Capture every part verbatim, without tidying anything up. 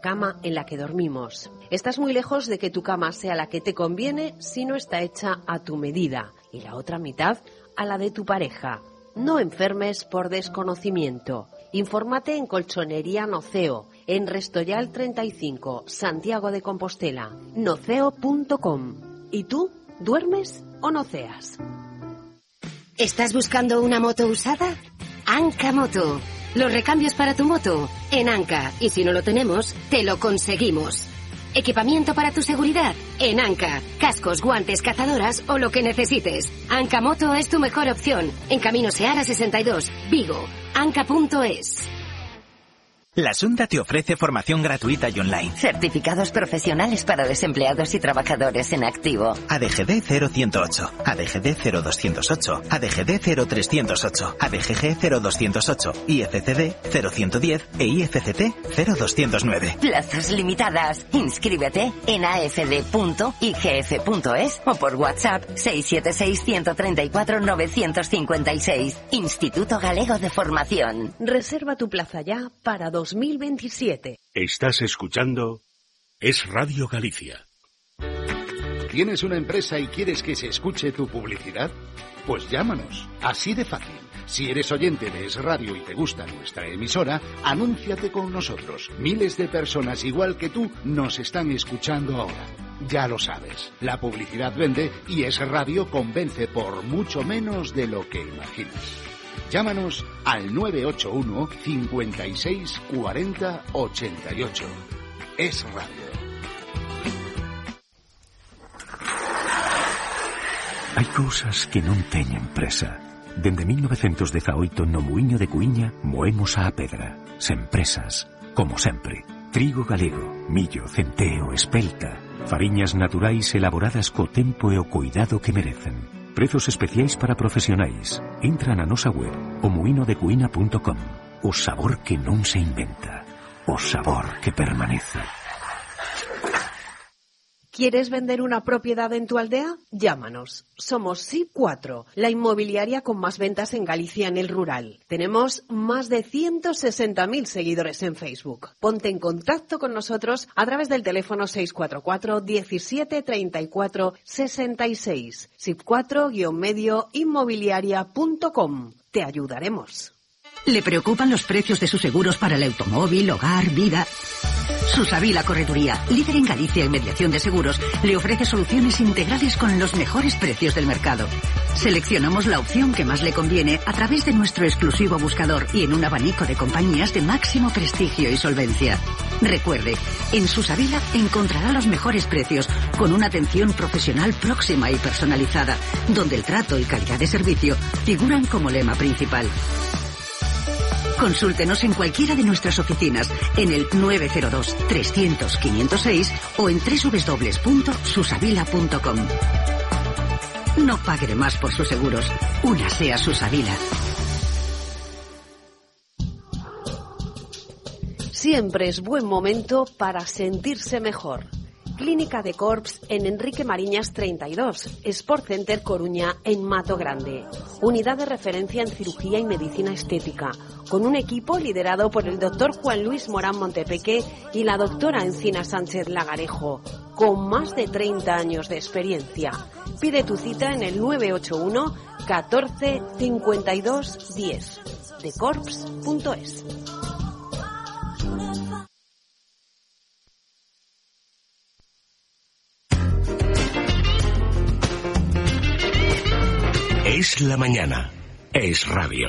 cama en la que dormimos. Estás muy lejos de que tu cama sea la que te conviene si no está hecha a tu medida y la otra mitad a la de tu pareja. No enfermes por desconocimiento. Infórmate en Colchonería Noceo, en Restoyal treinta y cinco, Santiago de Compostela, noceo punto com. ¿Y tú, duermes o noceas? ¿Estás buscando una moto usada? Anca Moto. Los recambios para tu moto en Anca. Y si no lo tenemos, te lo conseguimos. Equipamiento para tu seguridad en Anca. Cascos, guantes, cazadoras o lo que necesites. Anca Moto es tu mejor opción. En Camino Seara sesenta y dos, Vigo. Anca punto es. La Xunta te ofrece formación gratuita y online. Certificados profesionales para desempleados y trabajadores en activo. A D G D cero ciento ocho, A D G D cero doscientos ocho, A D G D cero trescientos ocho, A D G G cero doscientos ocho, I F C D cero ciento diez e I F C T cero doscientos nueve. Plazas limitadas. Inscríbete en a f d punto i g f punto es o por WhatsApp seis siete seis, uno tres cuatro, nueve cinco seis. Instituto Galego de Formación. Reserva tu plaza ya para dos mil veintisiete. Estás escuchando Es Radio Galicia. ¿Tienes una empresa y quieres que se escuche tu publicidad? Pues llámanos. Así de fácil. Si eres oyente de Es Radio y te gusta nuestra emisora, anúnciate con nosotros. Miles de personas igual que tú nos están escuchando ahora. Ya lo sabes, la publicidad vende y Es Radio convence por mucho menos de lo que imaginas. Llámanos al nueve ocho uno, cincuenta y seis, cuarenta, ochenta y ocho. Es Radio. Hai cousas que non teñen presa. Dende mil novecientos dezaoito no Muiño de Cuíña moemos a pedra. Sen presas, como sempre. Trigo galego, millo, centeo, espelta. Fariñas naturais elaboradas co tempo e o cuidado que merecen. Prezos especiais para profesionais. Entra na nosa web o muino de cuina punto com. O sabor que non se inventa. O sabor que permanece. ¿Quieres vender una propiedad en tu aldea? Llámanos. Somos S I cuatro, la inmobiliaria con más ventas en Galicia en el rural. Tenemos más de ciento sesenta mil seguidores en Facebook. Ponte en contacto con nosotros a través del teléfono seis cuatro cuatro, diecisiete, treinta y cuatro, sesenta y seis. S I cuatro guion medio inmobiliaria punto com. Te ayudaremos. ¿Le preocupan los precios de sus seguros para el automóvil, hogar, vida? Susavila Correduría, líder en Galicia en mediación de seguros, le ofrece soluciones integrales con los mejores precios del mercado. Seleccionamos la opción que más le conviene a través de nuestro exclusivo buscador y en un abanico de compañías de máximo prestigio y solvencia. Recuerde, en Susavila encontrará los mejores precios con una atención profesional próxima y personalizada, donde el trato y calidad de servicio figuran como lema principal. Consúltenos en cualquiera de nuestras oficinas en el nueve cero dos, trescientos, quinientos seis o en doble u doble u doble u punto susavila punto com. No pague de más por sus seguros. Únase a Susavila. Siempre es buen momento para sentirse mejor. Clínica de Corps en Enrique Mariñas treinta y dos, Sport Center Coruña en Mato Grande. Unidad de referencia en cirugía y medicina estética, con un equipo liderado por el doctor Juan Luis Morán Montepeque y la doctora Encina Sánchez Lagarejo, con más de treinta años de experiencia. Pide tu cita en el nueve ocho uno, catorce, cincuenta y dos, diez, de corps punto es. Es la mañana. Es radio.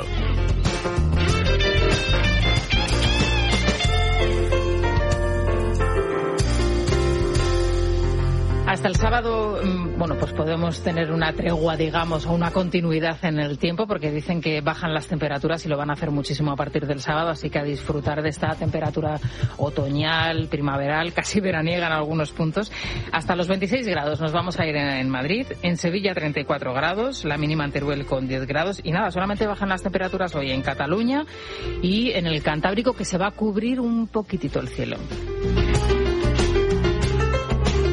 Hasta el sábado, bueno, pues podemos tener una tregua, digamos, o una continuidad en el tiempo, porque dicen que bajan las temperaturas y lo van a hacer muchísimo a partir del sábado, así que a disfrutar de esta temperatura otoñal, primaveral, casi veraniega en algunos puntos. Hasta los veintiséis grados nos vamos a ir en Madrid, en Sevilla treinta y cuatro grados, la mínima en Teruel con diez grados, y nada, solamente bajan las temperaturas hoy en Cataluña y en el Cantábrico, que se va a cubrir un poquitito el cielo.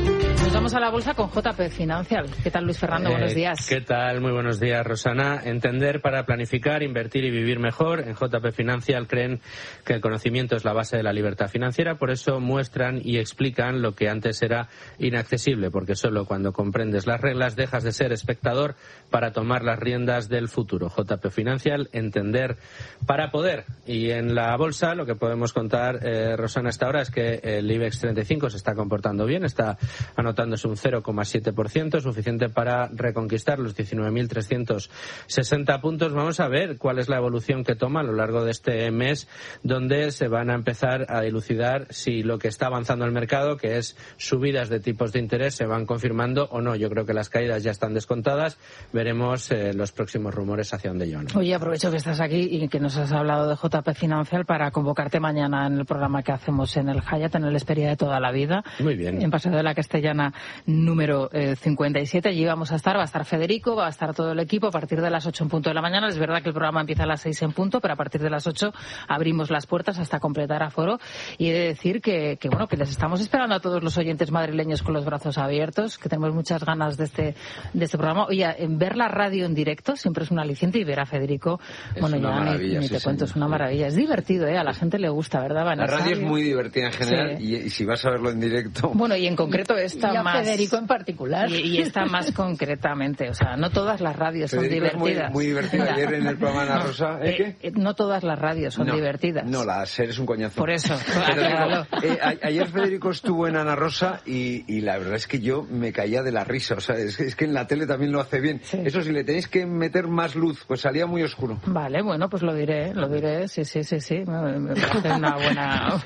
Nos vamos a la bolsa con J P Financial. ¿Qué tal, Luis Fernando? Eh, buenos días. ¿Qué tal? Muy buenos días, Rosana. Entender para planificar, invertir y vivir mejor. En J P Financial creen que el conocimiento es la base de la libertad financiera. Por eso muestran y explican lo que antes era inaccesible, porque solo cuando comprendes las reglas dejas de ser espectador para tomar las riendas del futuro. J P Financial, entender para poder. Y en la bolsa lo que podemos contar, eh, Rosana, hasta ahora es que el IBEX treinta y cinco se está comportando bien, está anotándose un cero coma siete por ciento, suficiente para reconquistar los diecinueve mil trescientos sesenta puntos. Vamos a ver cuál es la evolución que toma a lo largo de este mes, donde se van a empezar a dilucidar si lo que está avanzando el mercado, que es subidas de tipos de interés, se van confirmando o no. Yo creo que las caídas ya están descontadas. Veremos eh, los próximos rumores hacia dónde llevan. Oye, aprovecho que estás aquí y que nos has hablado de J P Financial para convocarte mañana en el programa que hacemos en el Hyatt, en el Esperia de toda la vida. Muy bien. En Paseo de la Castellana número eh, cincuenta y siete. Allí vamos a estar, va a estar Federico, va a estar todo el equipo a partir de las ocho en punto de la mañana. Es verdad que el programa empieza a las seis en punto, pero a partir de las ocho abrimos las puertas hasta completar aforo. Y he de decir que, que bueno, que les estamos esperando a todos los oyentes madrileños con los brazos abiertos, que tenemos muchas ganas de este, de este programa. Oye, en ver la radio en directo siempre es un aliciente, y ver a Federico, es bueno, ya ni, ni sí, te cuento, sí, es una maravilla. Es divertido, ¿eh? A la gente le gusta, ¿verdad, Vanessa? La radio es muy divertida en general, sí. y, y si vas a verlo en directo... Bueno, y en concreto esta y a más... Federico en particular. Y, y esta más concretamente, o sea, no todas las radios son Federico divertidas. Es muy, muy divertida. Mira, Ayer en el programa Ana Rosa... ¿Eh, eh, qué? No todas las radios son no, divertidas. No, la SER es un coñazo. Por eso, Pero acláralo. digo, eh, a, ayer Federico estuvo en Ana Rosa y, y la verdad es que yo me caía de la risa. O sea, es, es que en la tele también lo hace bien. Sí. Eso, si le tenéis que meter más luz, pues salía muy oscuro. Vale, bueno, pues lo diré, lo diré. Sí, sí, sí, sí. Me, me parece una buena...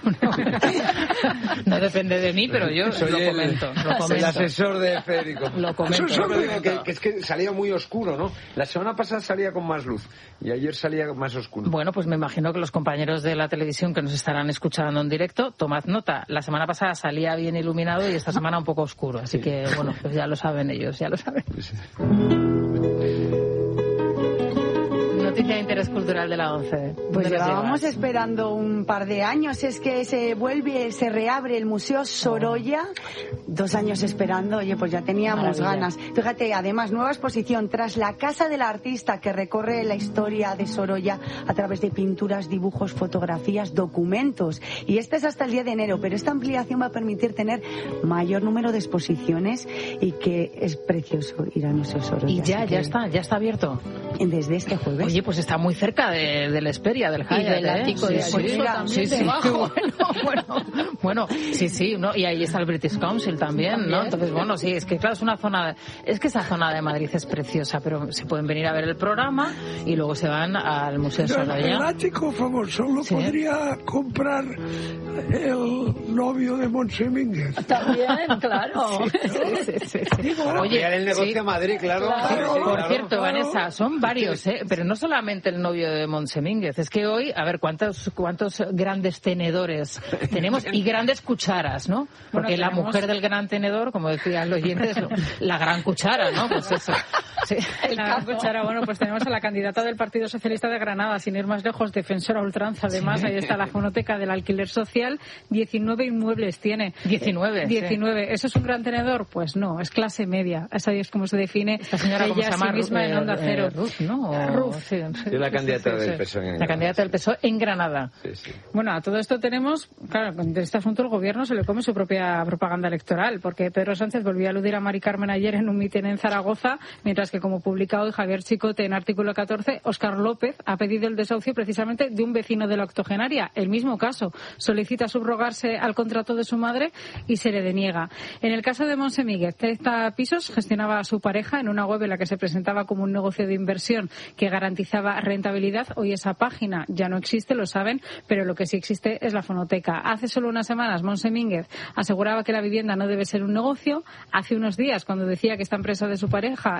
No depende de mí, pero yo Soy lo el, comento, lo comento. El asesor de Federico. Lo comento. Eso solo digo que, que es que salía muy oscuro, ¿no? La semana pasada salía con más luz y ayer salía más oscuro. Bueno, pues me imagino que los compañeros de la televisión que nos estarán escuchando en directo, tomad nota. La semana pasada salía bien iluminado y esta semana un poco oscuro. Así que, bueno, pues ya lo saben ellos, ya lo saben. Noticia de interés cultural de la ONCE. Pues llevábamos esperando un par de años. Es que se vuelve, se reabre el Museo Sorolla. Dos años esperando. Oye, pues ya teníamos Maravilla. ganas. Fíjate, además, nueva exposición tras la Casa del Artista, que recorre la historia de Sorolla a través de pinturas, dibujos, fotografías, documentos. Y este es hasta el diez de enero, pero esta ampliación va a permitir tener mayor número de exposiciones y que es precioso ir al Museo Sorolla. Y ya, ya está, ya está abierto. Desde este jueves. Oye, pues está muy cerca de, del Esperia, del Hyatt, y del ático ¿eh? de sí, sí, también sí, sí, debajo. Bueno, bueno, bueno, sí, sí, ¿no? Y ahí está el British Council también, también, ¿no? Entonces, bueno, sí, es que claro, es una zona, es que esa zona de Madrid es preciosa, pero se pueden venir a ver el programa y luego se van al Museo Sorolla. El ático famoso lo ¿sí? podría comprar el novio de Montse Mínguez. También, claro. Sí, sí, sí, sí. Digo, oye, el negocio sí. a Madrid, claro. claro. Sí, sí, Por claro, cierto, claro. Vanessa, son varios, ¿eh? Pero no solamente el novio de Montse Mínguez, es que hoy, a ver, cuántos cuántos grandes tenedores tenemos y grandes cucharas, ¿no? Porque bueno, la tenemos... mujer del gran tenedor, como decían los oyentes, la gran cuchara, ¿no? Pues eso. Sí. La gran cuchara, bueno, pues tenemos a la candidata del Partido Socialista de Granada, sin ir más lejos, defensora ultranza, además, sí. Ahí está la fonoteca del alquiler social, diecinueve inmuebles tiene. diecinueve. diecinueve. Sí. ¿Eso es un gran tenedor? Pues no, es clase media. Esa es como se define esta señora, ella ¿cómo se llama? Sí misma eh, en Onda Cero. Eh, Ruth, ¿no? Ruth. Sí, sí, la candidata sí, sí, del P S O E en Granada. La candidata del P S O E en Granada. Sí, sí. Bueno, a todo esto tenemos, claro, de este asunto el gobierno se le come su propia propaganda electoral, porque Pedro Sánchez volvió a aludir a Mari Carmen ayer en un mitin en Zaragoza, mientras que, como publica hoy Javier Chicote en Artículo catorce, Óscar López ha pedido el desahucio precisamente de un vecino de la octogenaria. El mismo caso, solicita subrogarse al contrato de su madre y se le deniega. En el caso de Montse Mínguez, treinta pisos gestionaba a su pareja en una web en la que se presentaba como un negocio de inversión que garantizaba rentabilidad. Hoy esa página ya no existe, lo saben, pero lo que sí existe es la fonoteca. Hace solo unas semanas Montse Mínguez aseguraba que la vivienda no debe ser un negocio. Hace unos días, cuando decía que esta empresa de su pareja era simplemente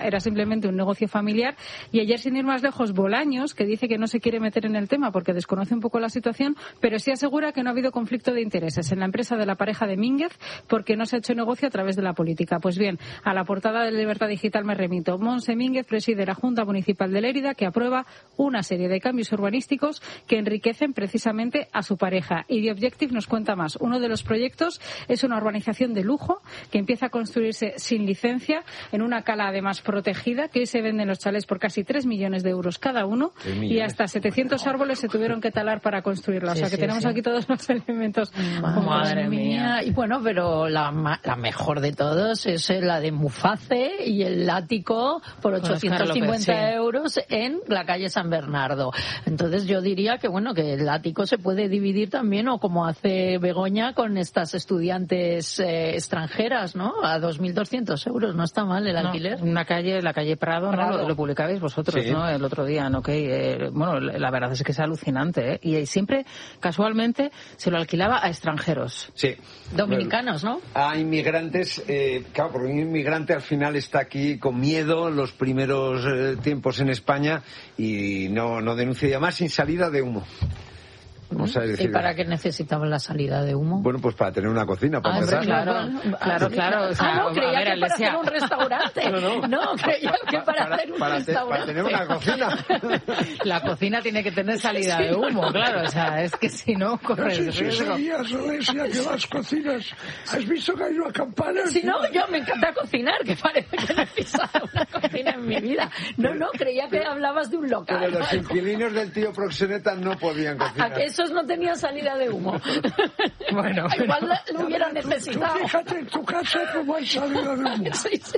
simplemente un negocio familiar. Y ayer, sin ir más lejos, Bolaños, que dice que no se quiere meter en el tema porque desconoce un poco la situación, pero sí asegura que no ha habido conflicto de intereses en la empresa de la pareja de Mínguez porque no se ha hecho negocio a través de la política. Pues bien, a la portada de Libertad Digital me remito. Montse Mínguez preside la Junta Municipal de Lérida, que aprueba una serie de cambios urbanísticos que enriquecen precisamente a su pareja. Y The Objective nos cuenta más. Uno de los proyectos es una urbanización de lujo que empieza a construirse sin licencia en una cala además protegida, que hoy se venden los chalés por casi tres millones de euros cada uno y hasta setecientos árboles se tuvieron que talar para construirla. O sea que sí, tenemos sí. aquí todos los elementos. Madre mía. Y bueno, pero la, la mejor de todos es la de Muface y el ático por ochocientos cincuenta euros en la calle San Bernardo. Entonces yo diría que bueno, que el ático se puede dividir también, o como hace Begoña con estas estudiantes eh, extranjeras, ¿no? A dos mil doscientos euros, no está mal el alquiler. No, una calle, la calle Prado, Prado. ¿no? Lo, lo publicabais vosotros, sí. ¿no? El otro día, ¿no? Que, eh, bueno, la verdad es que es alucinante, ¿eh? Y siempre, casualmente, se lo alquilaba a extranjeros. Sí. Dominicanos, ¿no? A inmigrantes, eh, claro, porque un inmigrante al final está aquí con miedo los primeros eh, tiempos en España y no, no denuncia ya más sin salida de humo. Vamos a decir, ¿y para qué necesitaban la salida de humo? Bueno, pues para tener una cocina, para ah, empezar. Claro, claro, claro. O sea, ah, no, creía ver, que para hacer un restaurante. No, no, no creía que para, para hacer un para restaurante. Para tener una cocina. La cocina tiene que tener salida sí, de humo, claro. O sea, es que si no, corres no sé riesgo. Si Alesia, que las cocinas... ¿Has visto que hay una campana? Si no, yo me encanta cocinar, que parece que no he pisado una cocina en mi vida. No, no, creía que hablabas de un local. Pero los inquilinos del tío Proxeneta no podían cocinar. ¿A que esos no tenían salida de humo? Bueno, igual lo, lo hubieran necesitado. Tú fíjate en tu casa cómo hay salida de humo. Sí, sí.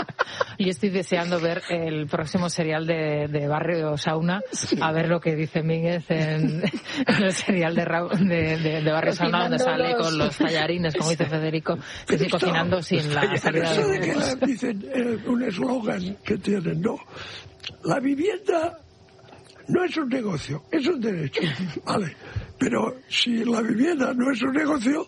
Y estoy deseando ver el próximo serial de, de Barrio Sauna, sí. a ver lo que dice Mínguez en, en el serial de, de, de, de Barrio Sauna, donde sale los... con los tallarines, como dice Federico, que sigue cocinando sin la salida de humo. Que dicen eh, un eslogan que tienen, ¿no? La vivienda no es un negocio, es un derecho, ¿vale? Pero si la vivienda no es un negocio,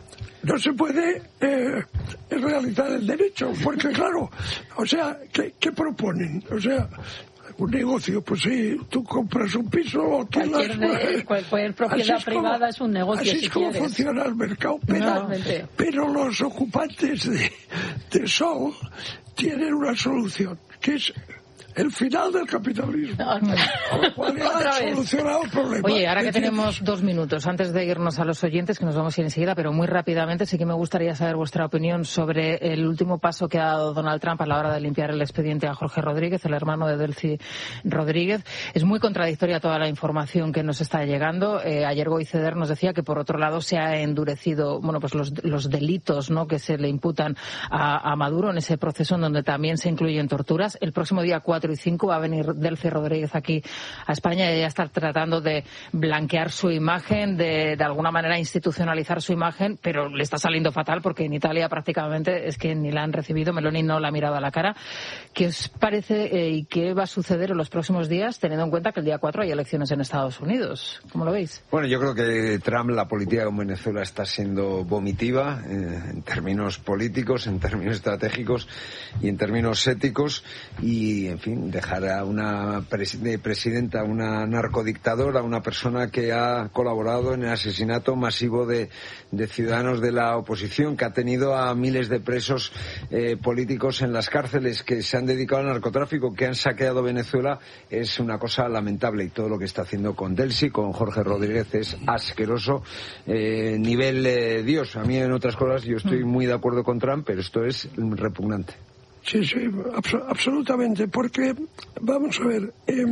no se puede eh, realizar el derecho, porque claro, o sea, ¿qué, qué proponen? O sea, un negocio, pues sí, tú compras un piso o alquilas. Cualquier, cualquier propiedad es privada como, es un negocio. Así si es como quieres. Funciona el mercado, pero, pero los ocupantes de, de Sol tienen una solución, que es el final del capitalismo. ¿Cuál ha solucionado el problema? Oye, ahora que tenemos dos minutos, antes de irnos a los oyentes, que nos vamos a ir enseguida, pero muy rápidamente, sí que me gustaría saber vuestra opinión sobre el último paso que ha dado Donald Trump a la hora de limpiar el expediente a Jorge Rodríguez, el hermano de Delcy Rodríguez. Es muy contradictoria toda la información que nos está llegando. Eh, ayer Goiceder nos decía que, por otro lado, se ha endurecido, bueno, pues los, los delitos, ¿no?, que se le imputan a, a Maduro en ese proceso en donde también se incluyen torturas. El próximo día cuatro y cinco va a venir Delcy Rodríguez aquí a España y ella está tratando de blanquear su imagen, de, de alguna manera institucionalizar su imagen, pero le está saliendo fatal porque en Italia prácticamente es que ni la han recibido, Meloni no la ha mirado a la cara. ¿Qué os parece eh, y qué va a suceder en los próximos días, teniendo en cuenta que el día cuatro hay elecciones en Estados Unidos? ¿Cómo lo veis? Bueno, yo creo que Trump, la política con Venezuela está siendo vomitiva eh, en términos políticos, en términos estratégicos y en términos éticos, y, en fin, dejar a una pres- de presidenta, una narcodictadora, una persona que ha colaborado en el asesinato masivo de, de ciudadanos de la oposición, que ha tenido a miles de presos eh, políticos en las cárceles, que se han dedicado al narcotráfico, que han saqueado Venezuela, es una cosa lamentable. Y todo lo que está haciendo con Delcy, con Jorge Rodríguez, es asqueroso, eh, nivel eh, Dios. A mí, en otras cosas, yo estoy muy de acuerdo con Trump, pero esto es repugnante. Sí, sí, abs- absolutamente, porque, vamos a ver, eh,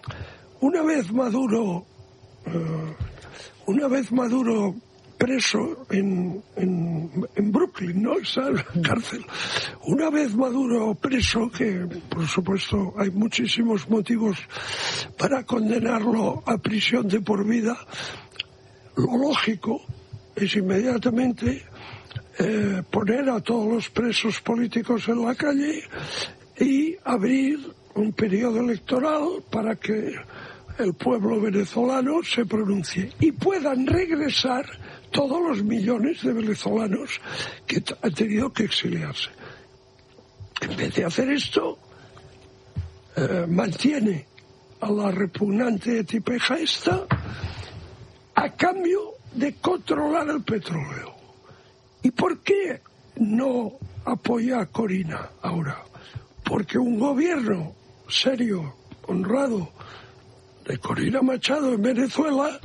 una vez Maduro, eh, una vez Maduro preso en, en, en Brooklyn, ¿no?, está en la cárcel, una vez Maduro preso, que por supuesto hay muchísimos motivos para condenarlo a prisión de por vida, lo lógico es inmediatamente Eh, poner a todos los presos políticos en la calle y abrir un periodo electoral para que el pueblo venezolano se pronuncie y puedan regresar todos los millones de venezolanos que t- han tenido que exiliarse. En vez de hacer esto, eh, mantiene a la repugnante tipeja esta a cambio de controlar el petróleo. ¿Y por qué no apoya a Corina ahora? Porque un gobierno serio, honrado, de Corina Machado en Venezuela,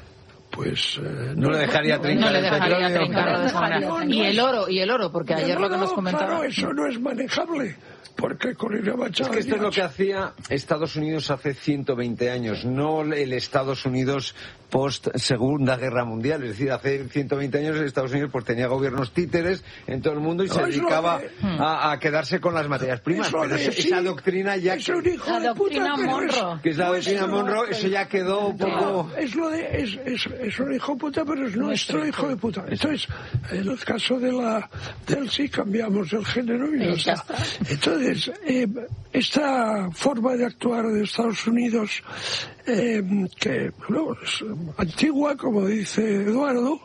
pues eh, no, no le dejaría trincar no le el dejaría petróleo. trincar de esa manera. Y el oro, y el oro, porque ayer lo que nos comentaba. Claro, eso no es manejable. Porque Corina Machado... Es que esto es lo que hacía Estados Unidos hace ciento veinte años, no el Estados Unidos post Segunda Guerra Mundial. Es decir, hace ciento veinte años Estados Unidos pues tenía gobiernos títeres en todo el mundo y no, se dedicaba de... a, a quedarse con las materias primas. Pero de, esa, sí, esa doctrina ya... Es un hijo la de doctrina puta, Monroe. Es, que es la doctrina Monroe, eso ya quedó un poco... Es, lo de, es, es, es un hijo de puta, pero es nuestro hijo de puta. Entonces, en el caso de la del sí cambiamos el género y ya está. Entonces, eh, esta forma de actuar de Estados Unidos, eh, que bueno, es antigua, como dice Eduardo,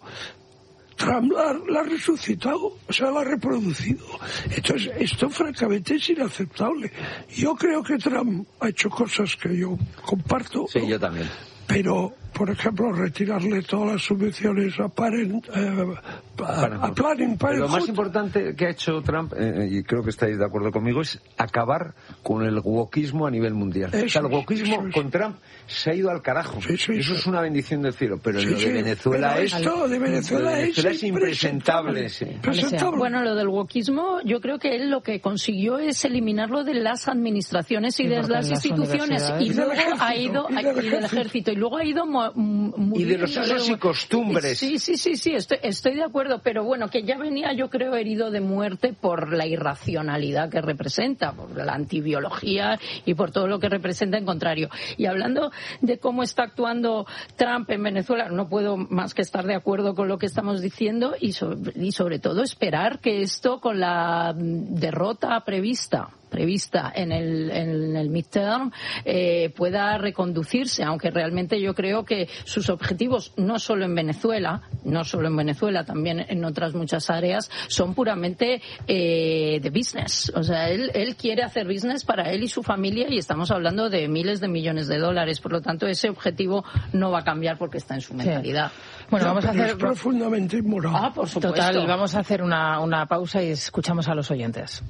Trump la, la ha resucitado, o sea, la ha reproducido. Entonces, esto francamente es inaceptable. Yo creo que Trump ha hecho cosas que yo comparto. Sí, yo también. Pero, por ejemplo, retirarle todas las subvenciones a, Parent, eh, a, a Planning Parenthood. Lo más importante que ha hecho Trump, eh, y creo que estáis de acuerdo conmigo, es acabar con el wokismo a nivel mundial. Eso, o sea, el wokismo es, con Trump se ha ido al carajo. Sí, sí, eso sí. Es una bendición del cielo. Pero sí, lo de sí, Venezuela es... Esto de Venezuela, de Venezuela es, es impresentable. Sí. Bueno, lo del wokismo, yo creo que él lo que consiguió es eliminarlo de las administraciones y sí, de las instituciones. Y luego ha ido... Y del ejército. Y luego ha ido... Y de los usos y costumbres. Sí, sí, sí, sí, estoy, estoy de acuerdo, pero bueno, que ya venía, yo creo, herido de muerte por la irracionalidad que representa, por la antibiología y por todo lo que representa en contrario. Y hablando de cómo está actuando Trump en Venezuela, no puedo más que estar de acuerdo con lo que estamos diciendo y sobre, y sobre todo esperar que esto, con la derrota prevista prevista en el, en el midterm eh, pueda reconducirse, aunque realmente yo creo que sus objetivos, no solo en Venezuela, no solo en Venezuela, también en otras muchas áreas, son puramente eh, de business. O sea, él, él quiere hacer business para él y su familia y estamos hablando de miles de millones de dólares. Por lo tanto, ese objetivo no va a cambiar porque está en su mentalidad. Sí. Bueno, no, vamos a hacer... Es profundamente inmoral. Ah, por supuesto. Total, vamos a hacer una, una pausa y escuchamos a los oyentes.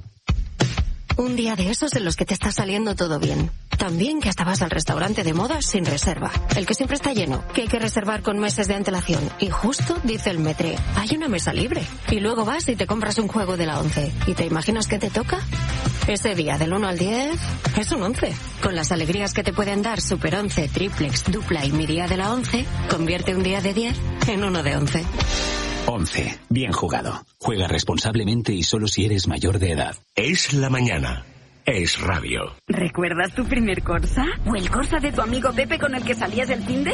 Un día de esos en los que te está saliendo todo bien. También que hasta vas al restaurante de moda sin reserva. El que siempre está lleno, que hay que reservar con meses de antelación. Y justo dice el metre, hay una mesa libre. Y luego vas y te compras un juego de la once. ¿Y te imaginas qué te toca? Ese día del uno al diez es un once. Con las alegrías que te pueden dar Super once, Triplex, Dupla y mi día de la once, convierte un día de diez en uno de once. once. Bien jugado. Juega responsablemente y solo si eres mayor de edad. Es la mañana. Es radio. ¿Recuerdas tu primer Corsa? ¿O el Corsa de tu amigo Pepe con el que salías del finde?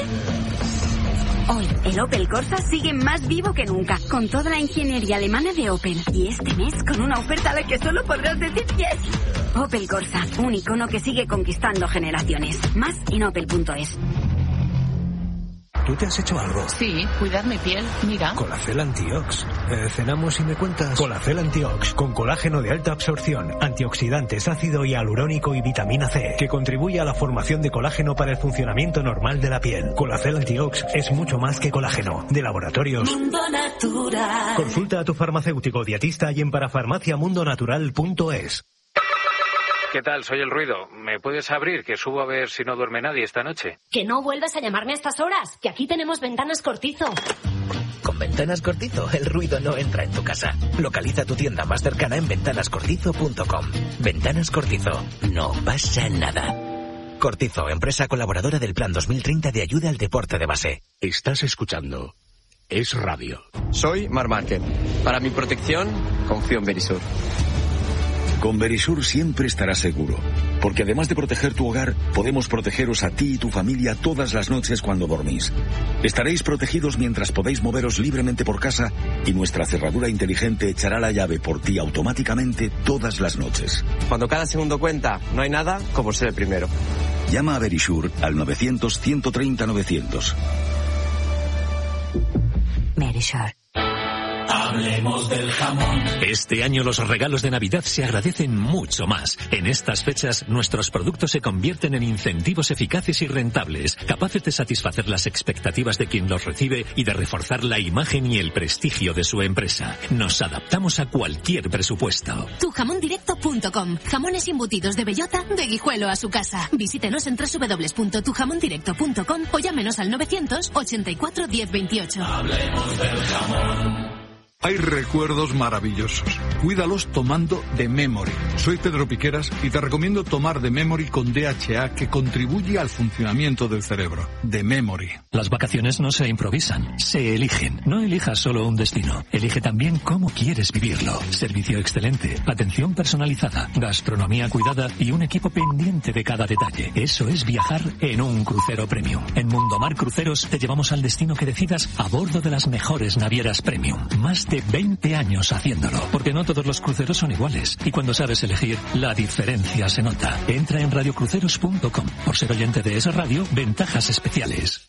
Hoy, el Opel Corsa sigue más vivo que nunca, con toda la ingeniería alemana de Opel. Y este mes, con una oferta a la que solo podrás decir yes. Opel Corsa, un icono que sigue conquistando generaciones. Más en opel punto es. ¿Tú te has hecho algo? Sí, cuidar mi piel, mira. Colacel Antiox. Eh, cenamos y me cuentas. Colacel Antiox, con colágeno de alta absorción, antioxidantes, ácido hialurónico y vitamina C, que contribuye a la formación de colágeno para el funcionamiento normal de la piel. Colacel Antiox es mucho más que colágeno. De laboratorios Mundo Natural. Consulta a tu farmacéutico dietista y en parafarmacia mundo natural punto es. ¿Qué tal? Soy el Ruido. ¿Me puedes abrir? Que subo a ver si no duerme nadie esta noche. Que no vuelvas a llamarme a estas horas, que aquí tenemos Ventanas Cortizo. Con Ventanas Cortizo, el ruido no entra en tu casa. Localiza tu tienda más cercana en ventanas cortizo punto com. Ventanas Cortizo. No pasa nada. Cortizo, empresa colaboradora del Plan dos mil treinta de ayuda al deporte de base. Estás escuchando Es Radio. Soy Mar Márquez. Para mi protección, confío en Verisur. Con Verisur siempre estarás seguro, porque además de proteger tu hogar, podemos protegeros a ti y tu familia todas las noches cuando dormís. Estaréis protegidos mientras podéis moveros libremente por casa y nuestra cerradura inteligente echará la llave por ti automáticamente todas las noches. Cuando cada segundo cuenta, no hay nada como ser el primero. Llama a Verisur al novecientos, ciento treinta, novecientos. Verisur. Hablemos del jamón. Este año los regalos de Navidad se agradecen mucho más. En estas fechas, nuestros productos se convierten en incentivos eficaces y rentables, capaces de satisfacer las expectativas de quien los recibe y de reforzar la imagen y el prestigio de su empresa. Nos adaptamos a cualquier presupuesto. tu jamón directo punto com. Jamones embutidos de bellota, de Guijuelo a su casa. Visítenos en doble u doble u doble u punto tu jamón directo punto com o llámenos al novecientos ochenta y cuatro diez veintiocho. Hablemos del jamón. Hay recuerdos maravillosos. Cuídalos tomando The Memory. Soy Pedro Piqueras y te recomiendo tomar The Memory con D H A, que contribuye al funcionamiento del cerebro. The Memory. Las vacaciones no se improvisan, se eligen. No elijas solo un destino, elige también cómo quieres vivirlo. Servicio excelente, atención personalizada, gastronomía cuidada y un equipo pendiente de cada detalle. Eso es viajar en un crucero premium. En Mundomar Cruceros te llevamos al destino que decidas a bordo de las mejores navieras premium. Más de veinte años haciéndolo, porque no todos los cruceros son iguales, y cuando sabes elegir, la diferencia se nota. Entra en radio cruceros punto com. Por ser oyente de esa radio, ventajas especiales.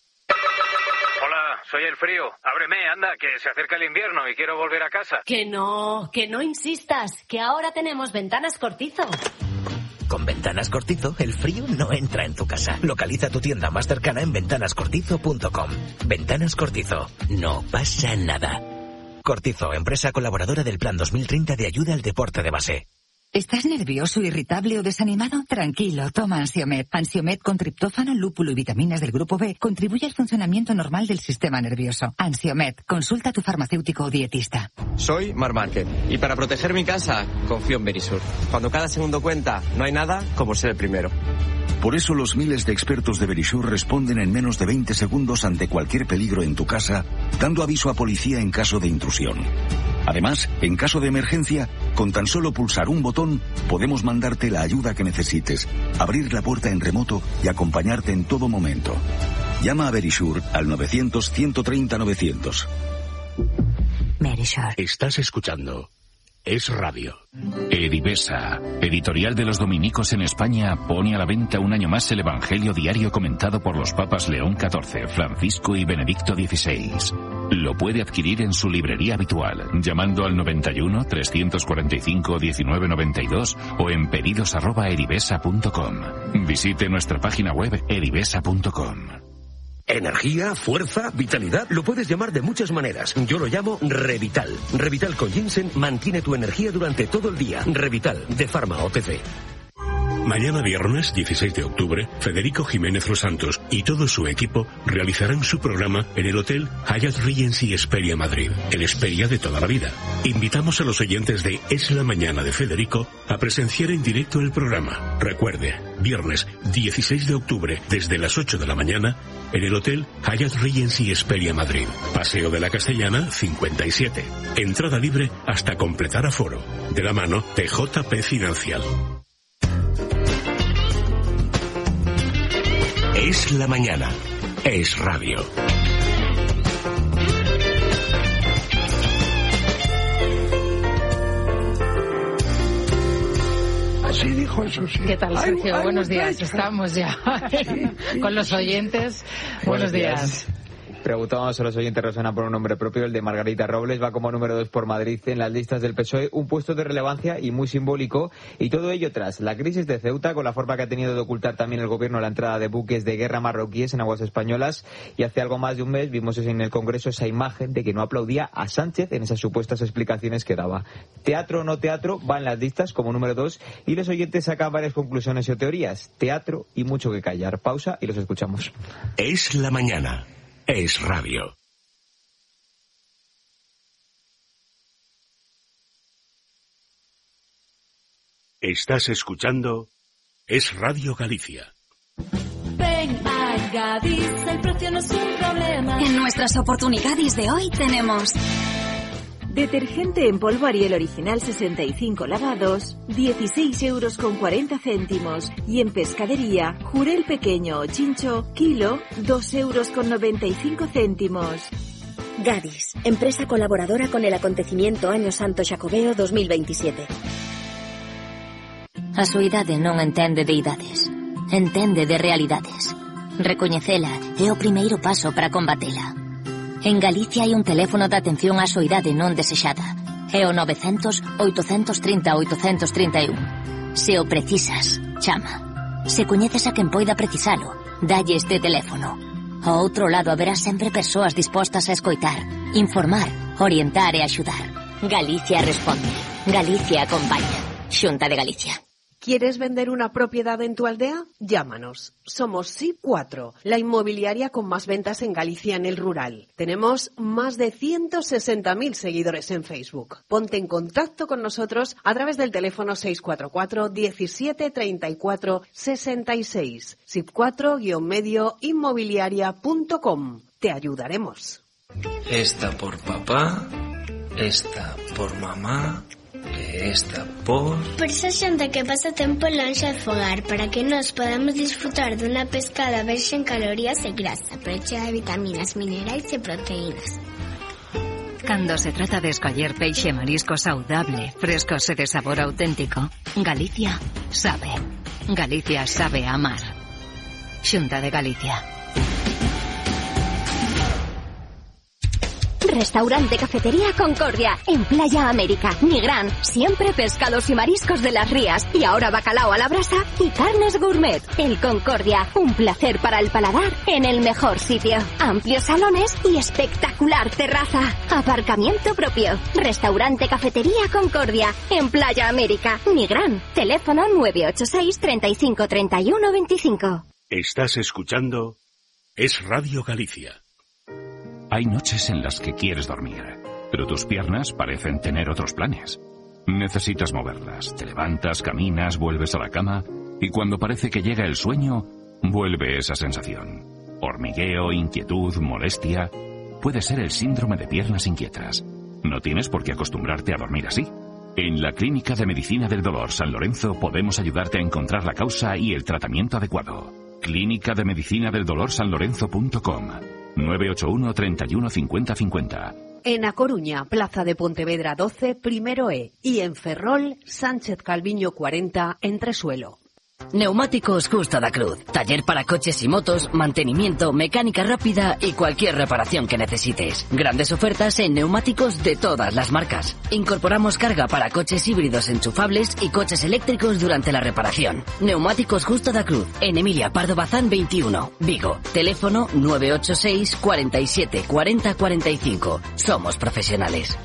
Hola, soy el frío. Ábreme, anda, que se acerca el invierno y quiero volver a casa. Que no, que no insistas, que ahora tenemos Ventanas Cortizo. Con Ventanas Cortizo, el frío no entra en tu casa. Localiza tu tienda más cercana en ventanas cortizo punto com. Ventanas Cortizo, no pasa nada. Cortizo, empresa colaboradora del Plan dos mil treinta de ayuda al deporte de base. ¿Estás nervioso, irritable o desanimado? Tranquilo, toma Ansiomed. Ansiomed con triptófano, lúpulo y vitaminas del grupo B contribuye al funcionamiento normal del sistema nervioso. Ansiomed, consulta a tu farmacéutico o dietista. Soy Mar Márquez y para proteger mi casa confío en Verisur. Cuando cada segundo cuenta, no hay nada como ser el primero. Por eso los miles de expertos de Verisur responden en menos de veinte segundos ante cualquier peligro en tu casa, dando aviso a policía en caso de intrusión. Además, en caso de emergencia, con tan solo pulsar un botón, podemos mandarte la ayuda que necesites, abrir la puerta en remoto y acompañarte en todo momento. Llama a Verisur al novecientos, ciento treinta, novecientos. Verisur. Estás escuchando Es Radio. Edivesa, editorial de los dominicos en España, pone a la venta un año más el Evangelio diario comentado por los papas León catorce, Francisco y Benedicto dieciséis. Lo puede adquirir en su librería habitual, llamando al noventa y uno, trescientos cuarenta y cinco, diecinueve noventa y dos o en pedidos arroba edivesa punto com. Visite nuestra página web edivesa punto com. Energía, fuerza, vitalidad, lo puedes llamar de muchas maneras. Yo lo llamo Revital. Revital con ginseng mantiene tu energía durante todo el día. Revital, de Pharma O T C. Mañana viernes dieciséis de octubre, Federico Jiménez Los Santos y todo su equipo realizarán su programa en el Hotel Hyatt Regency Hesperia Madrid, el Hesperia de toda la vida. Invitamos a los oyentes de Es la Mañana de Federico a presenciar en directo el programa. Recuerde, viernes dieciséis de octubre desde las ocho de la mañana en el Hotel Hyatt Regency Hesperia Madrid, Paseo de la Castellana cincuenta y siete. Entrada libre hasta completar aforo. De la mano de J P Financial. Es la mañana. Es radio. Así dijo eso, sí. ¿Qué tal, Sergio? Hay, hay Buenos días. trecho. Estamos ya Sí, con los oyentes. Buenos, Buenos días. días. Preguntábamos a los oyentes, Rosana, por un nombre propio. El de Margarita Robles va como número dos por Madrid en las listas del P S O E, un puesto de relevancia y muy simbólico, y todo ello tras la crisis de Ceuta, con la forma que ha tenido de ocultar también el gobierno la entrada de buques de guerra marroquíes en aguas españolas, y hace algo más de un mes vimos en el Congreso esa imagen de que no aplaudía a Sánchez en esas supuestas explicaciones que daba. Teatro o no teatro va en las listas como número dos, y los oyentes sacan varias conclusiones o teorías. Teatro y mucho que callar. Pausa y los escuchamos. Es la mañana. Es radio. Estás escuchando Es Radio Galicia. Ven a Gadis, el precio no es un problema. En nuestras oportunidades de hoy tenemos detergente en polvo Ariel original sesenta y cinco lavados, dieciséis euros con cuarenta céntimos. Y en pescadería, jurel pequeño o chincho, kilo, dos euros con noventa y cinco céntimos. Gadis, empresa colaboradora con el acontecimiento Año Santo Xacobeo dos mil veintisiete. A súa idade non entende de idades, entende de realidades. Recoñecela é o primeiro paso para combatela. En Galicia hai un teléfono de atención á soidade non desexada. É o nove cero cero, oito tres cero, oito tres un. Se o precisas, chama. Se coñeces a quen poida precisalo, dalle este teléfono. Ao outro lado haberá sempre persoas dispostas a escoitar, informar, orientar e axudar. Galicia responde. Galicia acompaña. Xunta de Galicia. ¿Quieres vender una propiedad en tu aldea? Llámanos. Somos S I P cuatro, la inmobiliaria con más ventas en Galicia en el rural. Tenemos más de ciento sesenta mil seguidores en Facebook. Ponte en contacto con nosotros a través del teléfono seis cuatro cuatro, diecisiete, treinta y cuatro, sesenta y seis. S I P cuatro guión medio inmobiliaria punto com. Te ayudaremos. Esta por papá, esta por mamá... Esta por... Por esa xente que pasa tempo lonxe do fogar, para que nos podamos disfrutar dunha pescada verxe en calorías e grasa, pero chea de vitaminas, minerais e proteínas. Cando se trata de escoller peixe e marisco saudable, frescos e de sabor auténtico, Galicia sabe. Galicia sabe amar. Xunta de Galicia. Restaurante Cafetería Concordia, en Playa América, Nigrán, siempre pescados y mariscos de las rías, y ahora bacalao a la brasa y carnes gourmet. El Concordia, un placer para el paladar en el mejor sitio. Amplios salones y espectacular terraza. Aparcamiento propio. Restaurante Cafetería Concordia, en Playa América, Nigrán. Teléfono nueve ocho seis, treinta y cinco, treinta y uno, veinticinco. Estás escuchando Es Radio Galicia. Hay noches en las que quieres dormir, pero tus piernas parecen tener otros planes. Necesitas moverlas, te levantas, caminas, vuelves a la cama, y cuando parece que llega el sueño, vuelve esa sensación. Hormigueo, inquietud, molestia... Puede ser el síndrome de piernas inquietas. No tienes por qué acostumbrarte a dormir así. En la Clínica de Medicina del Dolor San Lorenzo podemos ayudarte a encontrar la causa y el tratamiento adecuado. Clínica de Medicina del Dolor San Lorenzo punto com. nueve ocho uno, treinta y uno, cincuenta, cincuenta. En A Coruña, Plaza de Pontevedra doce, primero E. Y en Ferrol, Sánchez Calviño cuarenta, Entresuelo. Neumáticos Justo da Cruz. Taller para coches y motos, mantenimiento, mecánica rápida y cualquier reparación que necesites. Grandes ofertas en neumáticos de todas las marcas. Incorporamos carga para coches híbridos enchufables y coches eléctricos durante la reparación. Neumáticos Justo da Cruz. En Emilia Pardo Bazán veintiuno, Vigo. Teléfono nueve ocho seis, cuarenta y siete, cuarenta, cuarenta y cinco. Somos profesionales.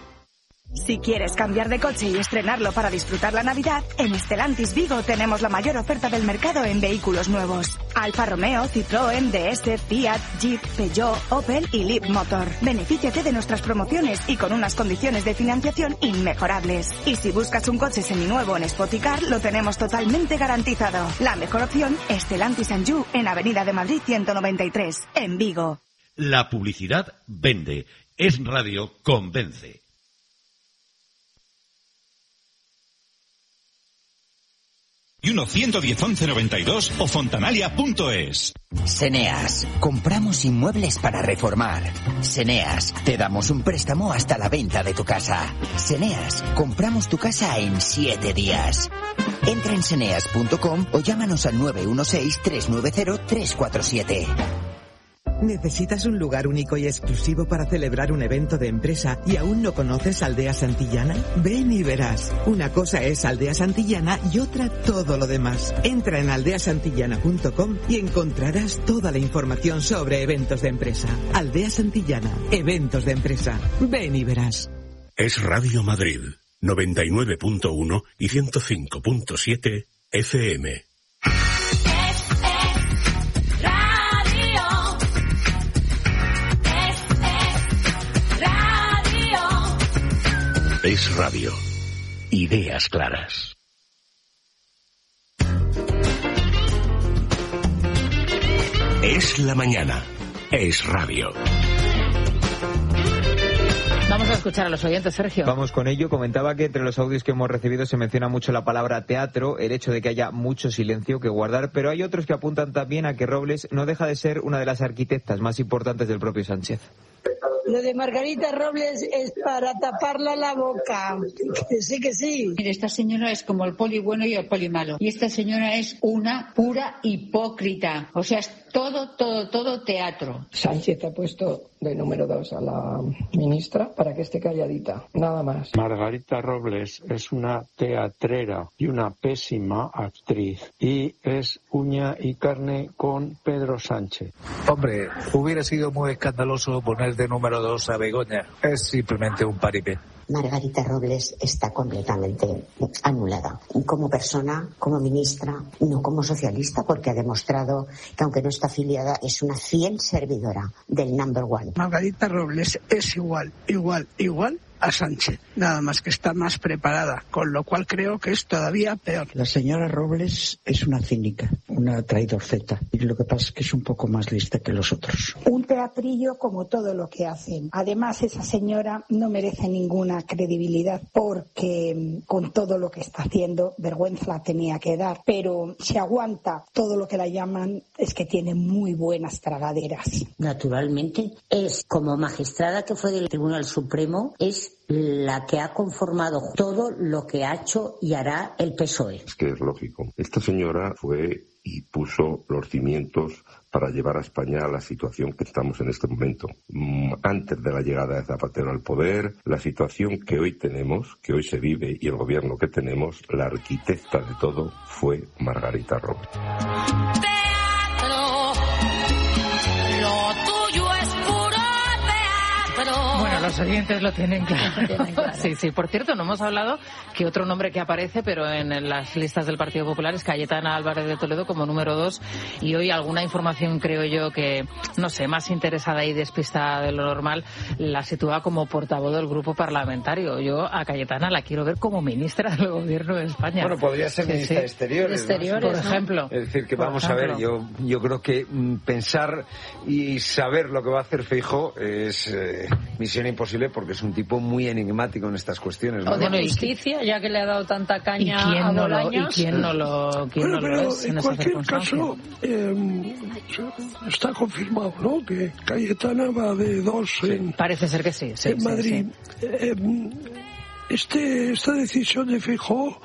Si quieres cambiar de coche y estrenarlo para disfrutar la Navidad, en Stellantis Vigo tenemos la mayor oferta del mercado en vehículos nuevos. Alfa Romeo, Citroën, D S, Fiat, Jeep, Peugeot, Opel y Leapmotor. Benefíciate de nuestras promociones y con unas condiciones de financiación inmejorables. Y si buscas un coche seminuevo en Spoticar, lo tenemos totalmente garantizado. La mejor opción, Stellantis Anjou, en Avenida de Madrid ciento noventa y tres, en Vigo. La publicidad vende. Es Radio convence. Y uno ciento diez, once, noventa y dos o fontanalia punto es. Seneas, compramos inmuebles para reformar. Seneas, te damos un préstamo hasta la venta de tu casa. Seneas, compramos tu casa en siete días. Entra en seneas punto com o llámanos al nueve uno seis, tres nueve cero, tres cuatro siete. ¿Necesitas un lugar único y exclusivo para celebrar un evento de empresa y aún no conoces Aldea Santillana? Ven y verás. Una cosa es Aldea Santillana y otra todo lo demás. Entra en aldea santillana punto com y encontrarás toda la información sobre eventos de empresa. Aldea Santillana, eventos de empresa. Ven y verás. Es Radio Madrid, noventa y nueve punto uno y ciento cinco punto siete F M. Es Radio. Ideas claras. Es la mañana. Es Radio. Vamos a escuchar a los oyentes, Sergio. Vamos con ello. Comentaba que entre los audios que hemos recibido se menciona mucho la palabra teatro, el hecho de que haya mucho silencio que guardar, pero hay otros que apuntan también a que Robles no deja de ser una de las arquitectas más importantes del propio Sánchez. Estado lo de Margarita Robles es para taparla la boca. Que sí, que sí. Mire, esta señora es como el poli bueno y el poli malo. Y esta señora es una pura hipócrita. O sea, es todo, todo, todo teatro. Sánchez ha puesto de número dos a la ministra para que esté calladita. Nada más. Margarita Robles es una teatrera y una pésima actriz. Y es uña y carne con Pedro Sánchez. Hombre, hubiera sido muy escandaloso poner de número dos a Begoña. Es simplemente un paripé. Margarita Robles está completamente anulada. Como persona, como ministra, no como socialista, porque ha demostrado que aunque no está afiliada, es una fiel servidora del number one. Margarita Robles es igual, igual, igual a Sánchez, nada más que está más preparada, con lo cual creo que es todavía peor. La señora Robles es una cínica, una traidorceta, y lo que pasa es que es un poco más lista que los otros. Un teatrillo como todo lo que hacen. Además, esa señora no merece ninguna credibilidad porque con todo lo que está haciendo, vergüenza la tenía que dar, pero si aguanta todo lo que la llaman, es que tiene muy buenas tragaderas. Naturalmente, es como magistrada que fue del Tribunal Supremo, es la que ha conformado todo lo que ha hecho y hará el P S O E. Es que es lógico. Esta señora fue y puso los cimientos para llevar a España a la situación que estamos en este momento. Antes de la llegada de Zapatero al poder, la situación que hoy tenemos, que hoy se vive, y el gobierno que tenemos, la arquitecta de todo fue Margarita Robles. Bueno, los oyentes lo tienen claro. Sí, sí. Por cierto, no hemos hablado que otro nombre que aparece, pero en las listas del Partido Popular, es Cayetana Álvarez de Toledo como número dos. Y hoy alguna información, creo yo, que, no sé, más interesada y despistada de lo normal, la sitúa como portavoz del grupo parlamentario. Yo a Cayetana la quiero ver como ministra del Gobierno de España. Bueno, podría ser sí, ministra sí. de Exteriores, Exteriores, ¿no? por ejemplo. Es decir, que por vamos ejemplo. a ver, yo yo creo que mm, pensar y saber lo que va a hacer Feijóo es eh, misión imposible, porque es un tipo muy enigmático en estas cuestiones, ¿no? O de justicia, ya que le ha dado tanta caña ¿Y quién a no lo, Bolaños. ¿Y quién no lo, quién bueno, no pero lo es en, en esa cualquier circunstancia? caso eh, está confirmado, ¿no?, que Cayetana va de dos Sí, en, parece ser que sí, sí en sí, Madrid. sí. Eh, este, esta decisión de Feijóo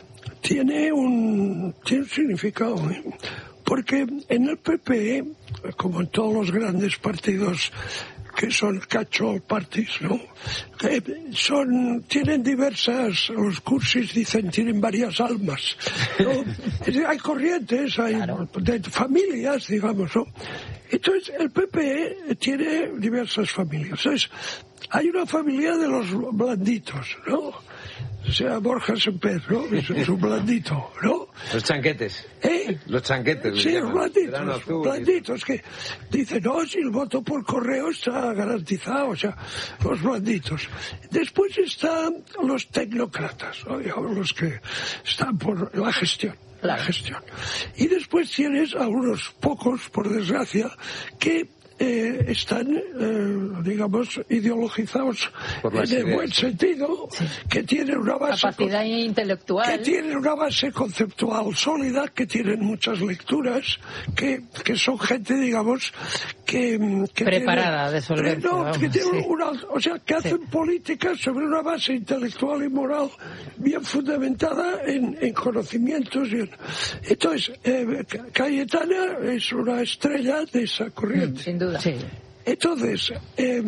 tiene un, tiene un significado, ¿eh? Porque en el P P, como en todos los grandes partidos que son catch-all parties, ¿no?, Eh, son, tienen diversas, los cursis dicen, tienen varias almas, ¿no? Hay corrientes, hay claro. de familias, digamos, ¿no? Entonces, el P P tiene diversas familias. Entonces, hay una familia de los blanditos, ¿no? O sea, Borja Semper, ¿no? Es, es un blandito, ¿no? Los chanquetes. ¿Eh? Los chanquetes. Sí, los blanditos. Los blanditos que dicen, no, si el voto por correo está garantizado, o sea, los blanditos. Después están los tecnócratas, ¿no? Digamos, los que están por la gestión. La gestión. Y después tienes a unos pocos, por desgracia, que Eh, están, eh, digamos, ideologizados en el ideas, buen sí. sentido, sí. que tienen una base capacidad con, intelectual, que tienen una base conceptual sólida, que tienen muchas lecturas, que, que son gente, digamos, que, que preparada tienen, de solvencia, no, vamos, que tienen sí. una, o sea, que hacen sí. políticas sobre una base intelectual y moral bien fundamentada en, en conocimientos. Y en, entonces, eh, Cayetana es una estrella de esa corriente. Sin duda. Sí. Entonces, eh,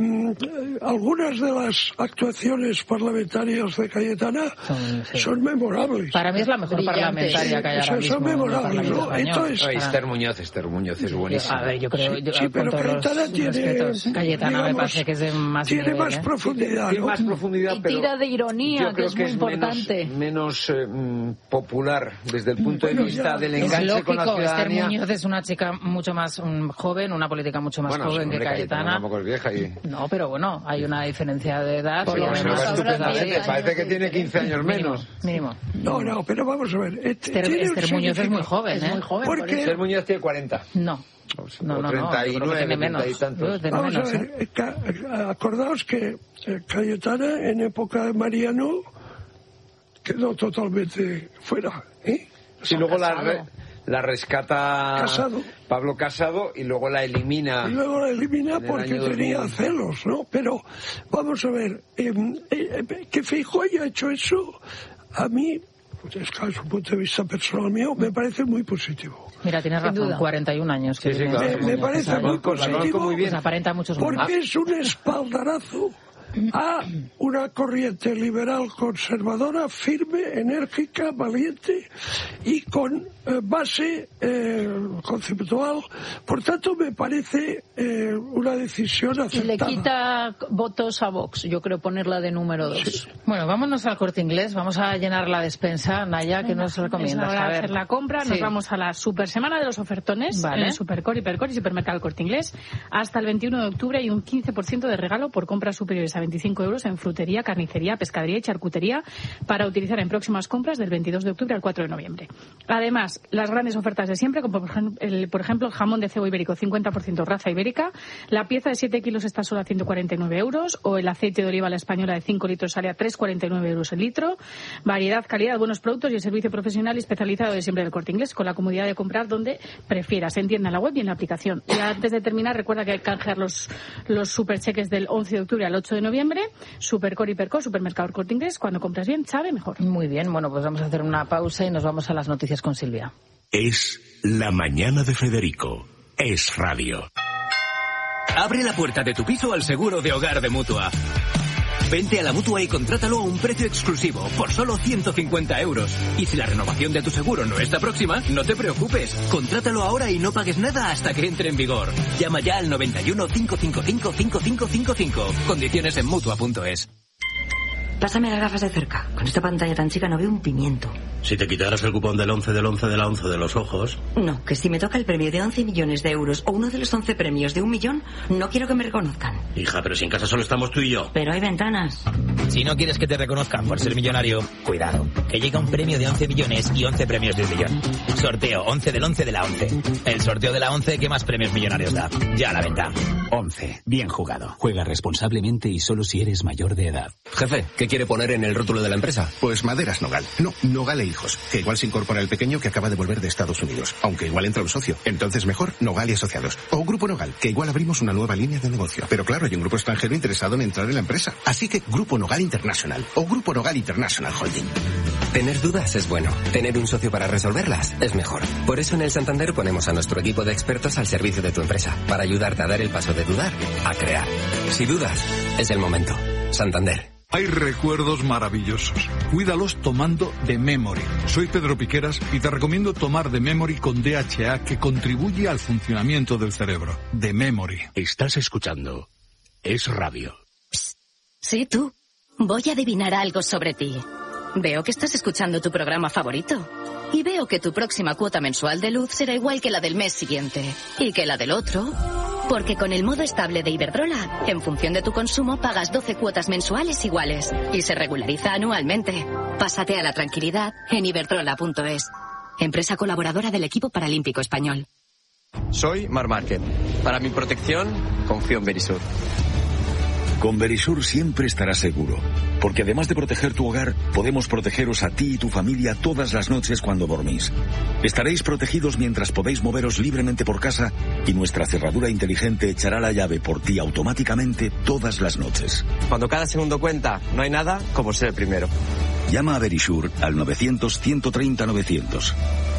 algunas de las actuaciones parlamentarias de Cayetana son, sí. son memorables. Para mí es la mejor Brillante. parlamentaria que hay ahora mismo. Son memorables, ¿no? Entonces, oh, Esther Muñoz, Esther Muñoz es buenísima. A ver, yo creo, yo, sí, pero Cayetana tiene, respetos, Cayetana digamos, me parece que es de más tiene nivel, más ¿eh? profundidad, tiene ¿no? más profundidad, y pero tira de ironía, yo que es muy que es importante. Menos, menos eh, popular desde el punto bueno, de vista ya, del es enganche lógico, con la ciudadanía. Esther Muñoz es una chica mucho más um, joven, una política mucho más bueno, joven que Cayetana. Tampoco es vieja y... No, pero bueno, hay una diferencia de edad. Por lo menos estupendamente, parece que tiene quince años menos. Mínimo. No, no, pero vamos a ver. Este, Esther, Esther Muñoz es muy joven, ¿eh? Es muy joven. Porque... Esther Muñoz tiene cuarenta. No. No, no, no, treinta y nueve, tiene menos. Y tantos. Vamos menos, a ver, ¿eh? Acordaos que Cayetana en época de Mariano quedó totalmente fuera, ¿eh? Y luego la, re, la rescata Casado. Pablo Casado y luego la elimina. Y luego la elimina porque tenía dos mil. celos, ¿no? Pero vamos a ver, eh, eh, que Feijóo haya hecho eso, a mí, desde un punto de vista personal mío, me parece muy positivo. Mira, tienes razón, duda. cuarenta y un años. Que Sí, sí, claro. Me- me parece muy positivo. Muy bien. Pues aparenta muchos más. Porque es un espaldarazo a una corriente liberal conservadora firme, enérgica, valiente y con eh, base eh, conceptual. Por tanto, me parece eh, una decisión Y acertada. le quita votos a Vox, yo creo ponerla de número dos. Bueno, vámonos al Corte Inglés, vamos a llenar la despensa. Naya, ¿qué nos recomiendas? Es hora A de ver. hacer la compra, nos Sí. vamos a la super semana de los ofertones Vale. en Supercore, Hipercore y Supermercado El Corte Inglés. Hasta el veintiuno de octubre hay un quince por ciento de regalo por compras superiores a veinticinco euros en frutería, carnicería, pescadería y charcutería para utilizar en próximas compras del veintidós de octubre al cuatro de noviembre. Además, las grandes ofertas de siempre, como por ejemplo el, por ejemplo, el jamón de cebo ibérico cincuenta por ciento raza ibérica, la pieza de siete kilos está solo a ciento cuarenta y nueve euros, o el aceite de oliva a la española de cinco litros sale a tres con cuarenta y nueve euros el litro. Variedad, calidad, buenos productos y el servicio profesional y especializado de siempre del Corte Inglés, con la comodidad de comprar donde prefieras, en tienda, en la web y en la aplicación. Y antes de terminar, recuerda que hay que canjear los, los supercheques del once de octubre al ocho de noviembre. Supercore, Hipercore, Supermercado El Corte Inglés. Cuando compras bien, sabe mejor. Muy bien, bueno, pues vamos a hacer una pausa y nos vamos a las noticias con Silvia. Es La Mañana de Federico. Es radio. Abre la puerta de tu piso al seguro de hogar de Mutua. Vente a la Mutua y contrátalo a un precio exclusivo, por solo ciento cincuenta euros. Y si la renovación de tu seguro no está próxima, no te preocupes. Contrátalo ahora y no pagues nada hasta que entre en vigor. Llama ya al noventa y uno, cinco cinco cinco, cinco cinco cinco cinco. Condiciones en Mutua punto es. Pásame las gafas de cerca. Con esta pantalla tan chica no veo un pimiento. Si te quitaras el cupón del once del once de la once de los ojos... No, que si me toca el premio de once millones de euros o uno de los once premios de un millón, no quiero que me reconozcan. Hija, pero si en casa solo estamos tú y yo. Pero hay ventanas. Si no quieres que te reconozcan por ser millonario, cuidado, que llega un premio de once millones y once premios de un millón. Sorteo once del once de la once. El sorteo de la once que más premios millonarios da. Ya a la venta. once. Bien jugado. Juega responsablemente y solo si eres mayor de edad. Jefe, ¿qué quiere poner en el rótulo de la empresa? Pues Maderas Nogal. No, Nogal e Hijos. Que igual se incorpora el pequeño que acaba de volver de Estados Unidos. Aunque igual entra un socio. Entonces mejor Nogal y Asociados. O Grupo Nogal, que igual abrimos una nueva línea de negocio. Pero claro, hay un grupo extranjero interesado en entrar en la empresa. Así que Grupo Nogal International. O Grupo Nogal International Holding. Tener dudas es bueno. Tener un socio para resolverlas es mejor. Por eso en el Santander ponemos a nuestro equipo de expertos al servicio de tu empresa. Para ayudarte a dar el paso de dudar a crear. Si dudas, es el momento. Santander. Hay recuerdos maravillosos. Cuídalos tomando The Memory. Soy Pedro Piqueras y te recomiendo tomar The Memory con D H A, que contribuye al funcionamiento del cerebro. The Memory. Estás escuchando Es Radio. Sí, tú. Voy a adivinar algo sobre ti. Veo que estás escuchando tu programa favorito. Y veo que tu próxima cuota mensual de luz será igual que la del mes siguiente. Y que la del otro. Porque con el modo estable de Iberdrola, en función de tu consumo, pagas doce cuotas mensuales iguales. Y se regulariza anualmente. Pásate a la tranquilidad en iberdrola punto es. Empresa colaboradora del equipo paralímpico español. Soy Mar Márquez. Para mi protección, confío en Verisur. Con Verisur siempre estarás seguro, porque además de proteger tu hogar, podemos protegeros a ti y tu familia todas las noches cuando dormís. Estaréis protegidos mientras podéis moveros libremente por casa y nuestra cerradura inteligente echará la llave por ti automáticamente todas las noches. Cuando cada segundo cuenta, no hay nada como ser el primero. Llama a Verisur al novecientos, ciento treinta, novecientos.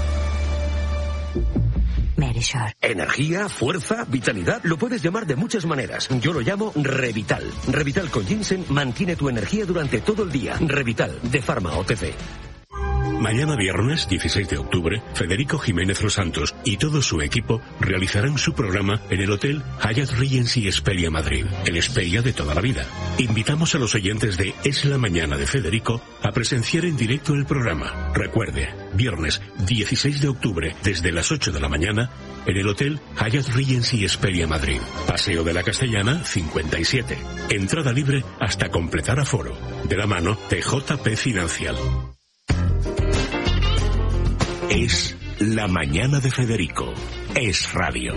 Verisur. Energía, fuerza, vitalidad, lo puedes llamar de muchas maneras. Yo lo llamo Revital. Revital con ginseng mantiene tu energía durante todo el día. Revital, de Pharma O T C. Mañana viernes, dieciséis de octubre, Federico Jiménez Los Santos y todo su equipo realizarán su programa en el Hotel Hyatt Regency Esperia Madrid, el Esperia de toda la vida. Invitamos a los oyentes de Es la Mañana de Federico a presenciar en directo el programa. Recuerde, viernes dieciséis de octubre, desde las ocho de la mañana, en el Hotel Hyatt Regency Esperia Madrid, Paseo de la Castellana cincuenta y siete. Entrada libre hasta completar aforo. De la mano de J P Financial. Es La Mañana de Federico. Es radio.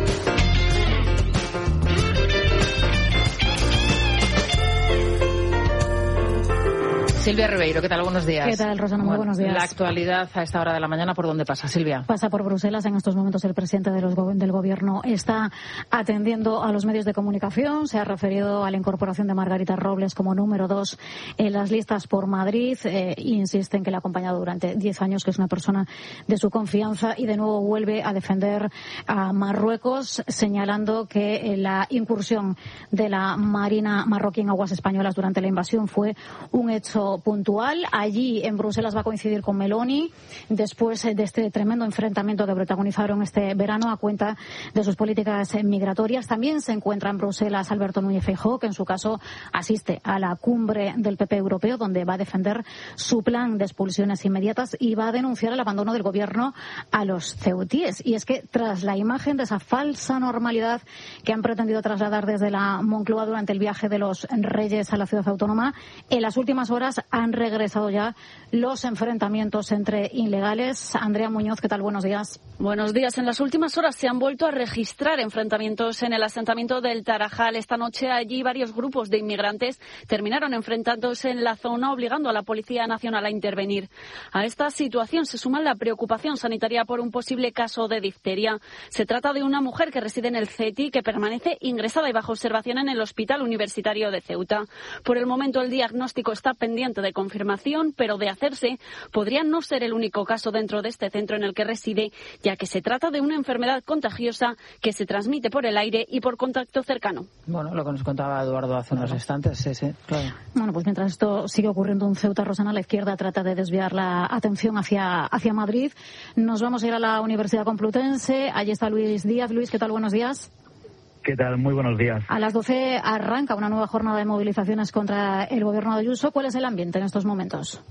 Silvia Ribeiro, ¿qué tal? Buenos días. ¿Qué tal, Rosana? Muy Bueno, buenos días. La actualidad a esta hora de la mañana, ¿por dónde pasa, Silvia? Pasa por Bruselas. En estos momentos el presidente de los go- del Gobierno está atendiendo a los medios de comunicación. Se ha referido a la incorporación de Margarita Robles como número dos en las listas por Madrid. Eh, insiste en que le ha acompañado durante diez años, que es una persona de su confianza, y de nuevo vuelve a defender a Marruecos, señalando que eh, la incursión de la Marina marroquí en aguas españolas durante la invasión fue un hecho puntual. Allí en Bruselas va a coincidir con Meloni después de este tremendo enfrentamiento que protagonizaron este verano a cuenta de sus políticas migratorias. También se encuentra en Bruselas Alberto Núñez Feijóo, que en su caso asiste a la cumbre del P P europeo, donde va a defender su plan de expulsiones inmediatas y va a denunciar el abandono del gobierno a los ceutíes. Y es que tras la imagen de esa falsa normalidad que han pretendido trasladar desde la Moncloa durante el viaje de los reyes a la ciudad autónoma, en las últimas horas han regresado ya los enfrentamientos entre ilegales. Andrea Muñoz, ¿qué tal? Buenos días. Buenos días. En las últimas horas se han vuelto a registrar enfrentamientos en el asentamiento del Tarajal. Esta noche allí varios grupos de inmigrantes terminaron enfrentándose en la zona, obligando a la Policía Nacional a intervenir. A esta situación se suma la preocupación sanitaria por un posible caso de difteria. Se trata de una mujer que reside en el CETI, que permanece ingresada y bajo observación en el Hospital Universitario de Ceuta. Por el momento el diagnóstico está pendiente de confirmación, pero de hacerse podría no ser el único caso dentro de este centro en el que reside, ya que se trata de una enfermedad contagiosa que se transmite por el aire y por contacto cercano. Bueno, lo que nos contaba Eduardo hace unos instantes, sí, sí, claro. Bueno, pues mientras esto sigue ocurriendo en Ceuta, Rosana, la izquierda trata de desviar la atención hacia, hacia Madrid. Nos vamos a ir a la Universidad Complutense. Allí está Luis Díaz. Luis, ¿qué tal? Buenos días. ¿Qué tal? Muy buenos días. A las doce arranca una nueva jornada de movilizaciones contra el gobierno de Ayuso. ¿Cuál es el ambiente en estos momentos?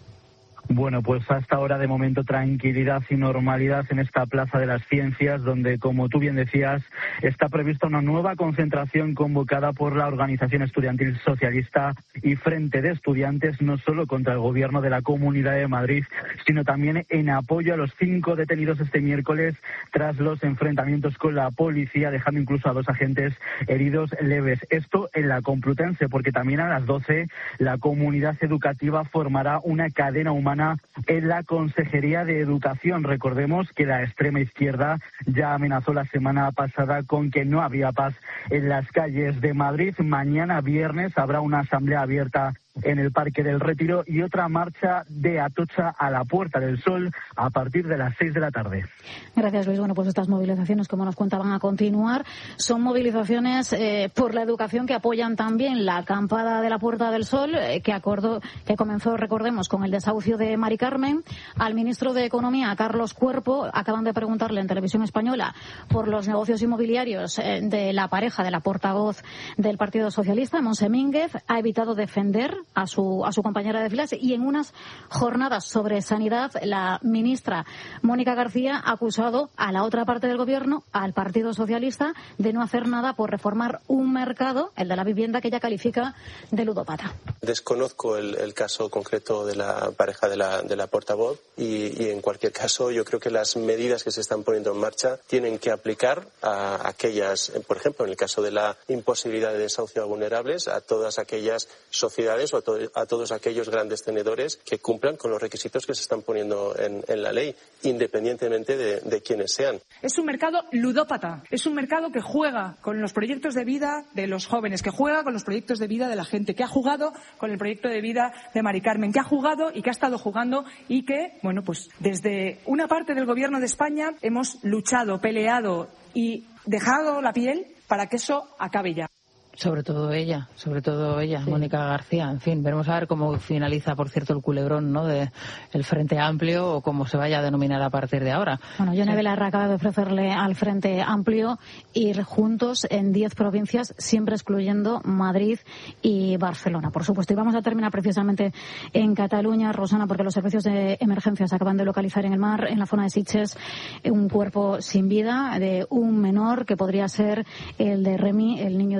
Bueno, pues hasta ahora de momento tranquilidad y normalidad en esta Plaza de las Ciencias, donde, como tú bien decías, está prevista una nueva concentración convocada por la Organización Estudiantil Socialista y Frente de Estudiantes, no solo contra el gobierno de la Comunidad de Madrid, sino también en apoyo a los cinco detenidos este miércoles tras los enfrentamientos con la policía, dejando incluso a dos agentes heridos leves. Esto en la Complutense, porque también a las doce la comunidad educativa formará una cadena humana en la Consejería de Educación. Recordemos que la extrema izquierda ya amenazó la semana pasada con que no habría paz en las calles de Madrid. Mañana viernes habrá una asamblea abierta en el Parque del Retiro y otra marcha de Atocha a la Puerta del Sol a partir de las seis de la tarde. Gracias, Luis. Bueno, pues estas movilizaciones, como nos cuenta, van a continuar. Son movilizaciones eh, por la educación que apoyan también la acampada de la Puerta del Sol, eh, que acordó, que comenzó, recordemos, con el desahucio de Mari Carmen. Al ministro de Economía, Carlos Cuerpo, acaban de preguntarle en Televisión Española por los negocios inmobiliarios eh, de la pareja de la portavoz del Partido Socialista, Montse Mínguez. Ha evitado defender a su a su compañera de filas, y en unas jornadas sobre sanidad la ministra Mónica García ha acusado a la otra parte del gobierno, al Partido Socialista, de no hacer nada por reformar un mercado, el de la vivienda, que ella califica de ludópata. Desconozco el, el caso concreto de la pareja de la, de la portavoz y, y en cualquier caso yo creo que las medidas que se están poniendo en marcha tienen que aplicar a aquellas, por ejemplo en el caso de la imposibilidad de desahucio a vulnerables, a todas aquellas sociedades o a, to a todos aquellos grandes tenedores que cumplan con los requisitos que se están poniendo en, en la ley, independientemente de, de quiénes sean. Es un mercado ludópata, es un mercado que juega con los proyectos de vida de los jóvenes, que juega con los proyectos de vida de la gente, que ha jugado con el proyecto de vida de Mari Carmen, que ha jugado y que ha estado jugando y que, bueno, pues desde una parte del gobierno de España hemos luchado, peleado y dejado la piel para que eso acabe ya. Sobre todo ella, sobre todo ella, sí. Mónica García. En fin, veremos a ver cómo finaliza, por cierto, el culebrón, ¿no?, de el Frente Amplio, o cómo se vaya a denominar a partir de ahora. Bueno, Yone Belarra acaba de ofrecerle al Frente Amplio ir juntos en diez provincias, siempre excluyendo Madrid y Barcelona, por supuesto. Y vamos a terminar precisamente en Cataluña, Rosana, porque los servicios de emergencias acaban de localizar en el mar, en la zona de Sitges, un cuerpo sin vida de un menor que podría ser el de Remy, el niño de doce años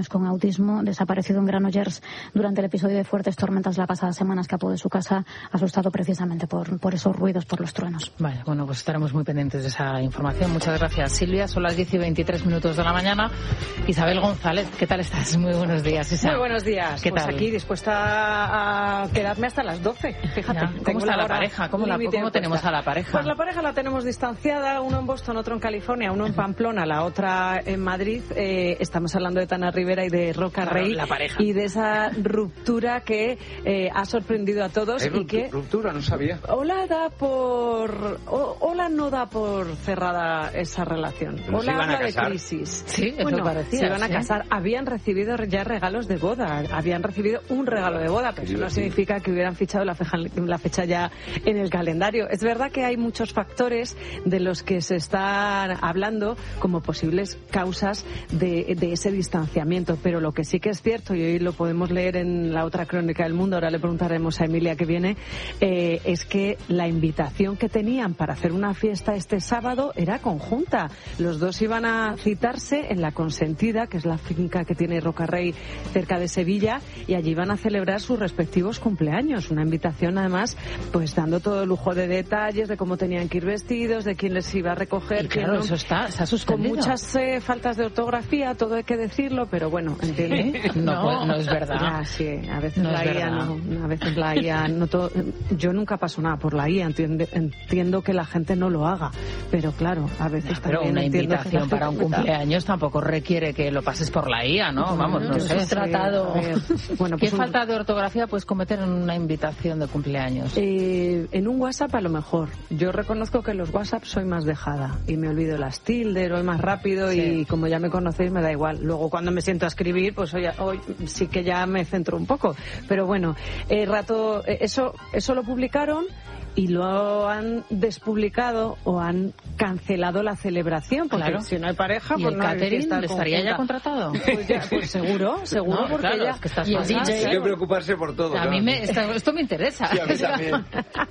años con autismo, desaparecido en Granollers durante el episodio de fuertes tormentas la pasada semana, escapó de su casa asustado precisamente por, por esos ruidos, por los truenos. Vale, bueno, pues estaremos muy pendientes de esa información. Muchas gracias, Silvia. Son las diez y veintitrés minutos de la mañana. Isabel González, ¿qué tal estás? Muy buenos días, Isabel. Muy buenos días. ¿Qué pues tal? Aquí dispuesta a quedarme hasta las doce. Fíjate. Ya. ¿Cómo está la, la pareja? ¿Cómo, la, ¿cómo tenemos a la pareja? Pues la pareja la tenemos distanciada, uno en Boston, otro en California, uno en Pamplona, la otra en Madrid. Eh, estamos hablando de Tana Rivera y de Roca claro, Rey. La pareja. Y de esa ruptura que eh, ha sorprendido a todos. ¿Hay y que ruptura? No sabía. Hola da por... O, hola no da por cerrada esa relación. ¿No hola habla de crisis. Sí, eso bueno, parecía. Se iban a ¿sí? casar. Habían recibido ya regalos de boda. Habían recibido un regalo de boda, pero eso no significa que hubieran fichado la fecha, la fecha ya en el calendario. Es verdad que hay muchos factores de los que se están hablando como posibles causas de, de ese distanciamiento, pero lo que sí que es cierto, y hoy lo podemos leer en la otra crónica del mundo, ahora le preguntaremos a Emilia que viene, eh, es que la invitación que tenían para hacer una fiesta este sábado era conjunta. Los dos iban a citarse en La Consentida, que es la finca que tiene Roca Rey cerca de Sevilla, y allí van a celebrar sus respectivos cumpleaños. Una invitación, además, pues dando todo el lujo de detalles de cómo tenían que ir vestidos, de quién les iba a recoger. Y claro, no, eso está, está suspendido. Con muchas eh, faltas de ortografía, todo hay que decirlo, pero bueno, entiendo. No, no, no es verdad. Ya, sí, a veces no la I A no, a veces la I A no todo, yo nunca paso nada por la I A, entiendo, entiendo que la gente no lo haga, pero claro, a veces no, pero también una invitación para un cumpleaños tampoco requiere que lo pases por la I A, ¿no? no Vamos, no, no sé. Es tratado. Bueno, ¿Qué pues falta un... de ortografía puedes cometer en una invitación de cumpleaños? Eh, en un WhatsApp a lo mejor. Yo reconozco que en los WhatsApp soy más dejada y me olvido las tildes, voy más rápido sí. y como ya me conocéis me da igual. Luego cuando me siento a escribir, pues hoy, hoy sí que ya me centro un poco. Pero bueno, eh, rato, eh, eso, eso lo publicaron y lo han despublicado o han cancelado la celebración, porque claro. si no hay pareja, ¿Y pues el no hay catering fiesta estaría conjunta. Ya contratado? Pues, ya, pues seguro, seguro, no, porque claro, ya... Es que estás y el D J, hay que preocuparse por todo. A ¿no? mí me, esto, esto me interesa. Sí, a mí también.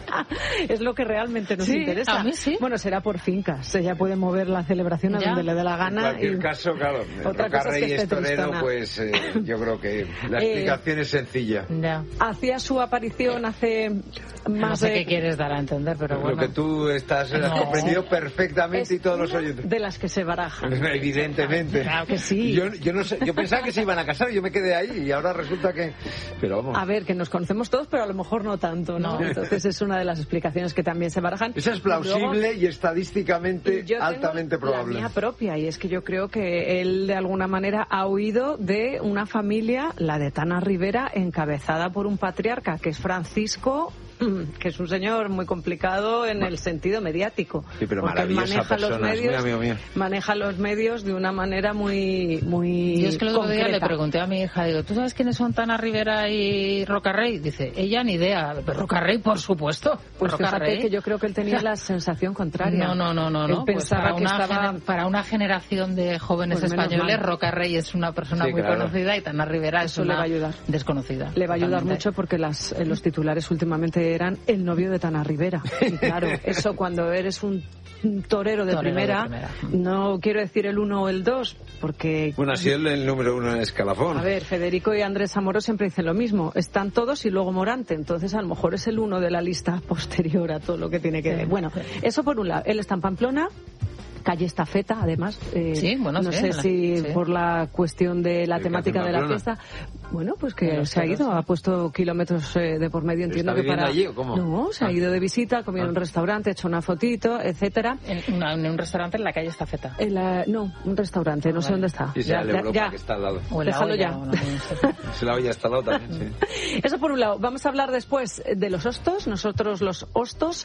Es lo que realmente nos sí, interesa. A mí sí. Bueno, será por fincas, ella puede mover la celebración a ya. donde le dé la gana. En cualquier y... caso, claro, Otra Roca cosa Rey es que es esté torero, tristona. pues eh, yo creo que la explicación eh, es sencilla. Ya. Hacía su aparición hace más no sé de... qué quieres dar a entender, pero bueno. Lo que tú estás no. comprendido perfectamente es y todos los oyentes. De las que se barajan. Evidentemente. Claro que sí. Yo, yo, no sé, yo pensaba que se iban a casar, yo me quedé ahí y ahora resulta que... Pero vamos. A ver, que nos conocemos todos, pero a lo mejor no tanto, ¿no? no. Entonces es una de las explicaciones que también se barajan. Esa es plausible y, luego, y estadísticamente y altamente probable. La mía propia, y es que yo creo que él de alguna manera ha huido de una familia, la de Tana Rivera, encabezada por un patriarca que es Francisco, que es un señor muy complicado en el sentido mediático. Sí, pero porque maneja persona, los medios, amigo mío. maneja los medios de una manera muy, muy Yo es que el otro concreta. día le pregunté a mi hija, digo, ¿tú sabes quiénes son Tana Rivera y Roca Rey? Dice, ella ni idea. Roca Rey, por supuesto. Pues Roca fíjate Rey. que yo creo que él tenía la sensación contraria. No, no, no, no. Él no. pensaba pues para, que una estaba... gener- para una generación de jóvenes pues españoles, mal. Roca Rey es una persona sí, muy claro. conocida y Tana Rivera Eso es una le va a ayudar. desconocida. Le va a ayudar totalmente. mucho porque las, los titulares últimamente eran el novio de Tana Rivera. Y claro, eso cuando eres un torero de, torero primera, de primera, no quiero decir el uno o el dos, porque... Bueno, así es el número uno en el escalafón. A ver, Federico y Andrés Amorós siempre dicen lo mismo, están todos y luego Morante, entonces a lo mejor es el uno de la lista posterior a todo lo que tiene que ver. Bueno, eso por un lado, él está en Pamplona, calle Estafeta, además. Eh, sí, bueno, no sí, sé la, si sí. por la cuestión de la ¿Qué temática de la fiesta. Bueno, pues que se ha ido, sí. ha puesto kilómetros eh, de por medio, entiendo que para... allí o cómo? No, se ah. ha ido de visita, ha comido ah. en un restaurante, ha hecho una fotito, etcétera. En, una, en un restaurante en la calle Estafeta. En la, no, un restaurante, no ah, sé vale. dónde está. Y sea ya, Europa, ya. que está al lado. O Déjalo olla, ya. No, no la olla está al lado también, sí. Eso por un lado. Vamos a hablar después de los hostos, nosotros los hostos,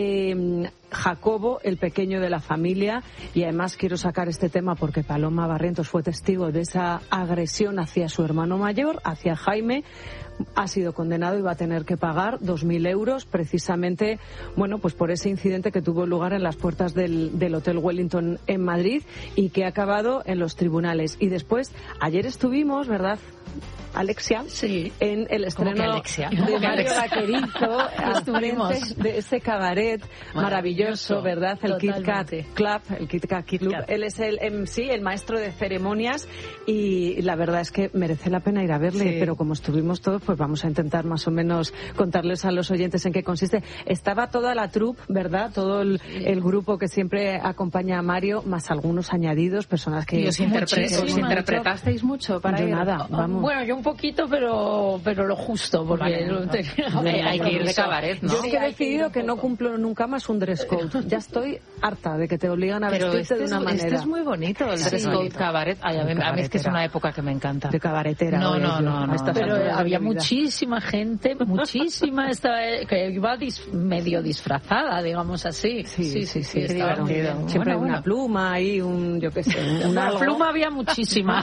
eh, Jacobo, el pequeño de la familia, y además quiero sacar este tema porque Paloma Barrientos fue testigo de esa agresión hacia su hermano mayor, hacia Jaime. ha sido condenado y va a tener que pagar dos mil euros precisamente, bueno, pues por ese incidente que tuvo lugar en las puertas del, del Hotel Wellington en Madrid y que ha acabado en los tribunales. Y después, ayer estuvimos, ¿verdad, Alexia? Sí. En el estreno Alexia? de Mario Vaquerizo, al frente de ese cabaret maravilloso, maravilloso, ¿verdad? El Kit Kat Club, el Kit Kat Club. Él es el M C, el maestro de ceremonias, y la verdad es que merece la pena ir a verle, sí. Pero como estuvimos todos, pues vamos a intentar más o menos contarles a los oyentes en qué consiste. Estaba toda la troupe, ¿verdad? Todo el, sí. el grupo que siempre acompaña a Mario, más algunos añadidos, personas que... ¿Y os, interpre os interpretasteis mucho para yo ir? nada, vamos. Bueno, yo un poquito, pero pero lo justo, porque vale, no. te... Hombre, hay que ir de cabaret, ¿no? Yo es que he decidido que no cumplo nunca más un dress code. Ya estoy harta de que te obligan a vestirte este de una es, manera. Este es muy bonito, el dress code sí. cabaret. Ay, a, mí, a mí es que es una época que me encanta. De cabaretera. No, no, no, no. Pero había muchísima gente, muchísima esta, que iba dis, medio disfrazada, digamos así. Sí, sí, sí. sí, sí divertido. Siempre bueno, hay una bueno. pluma y un, yo qué sé, una pluma había muchísima.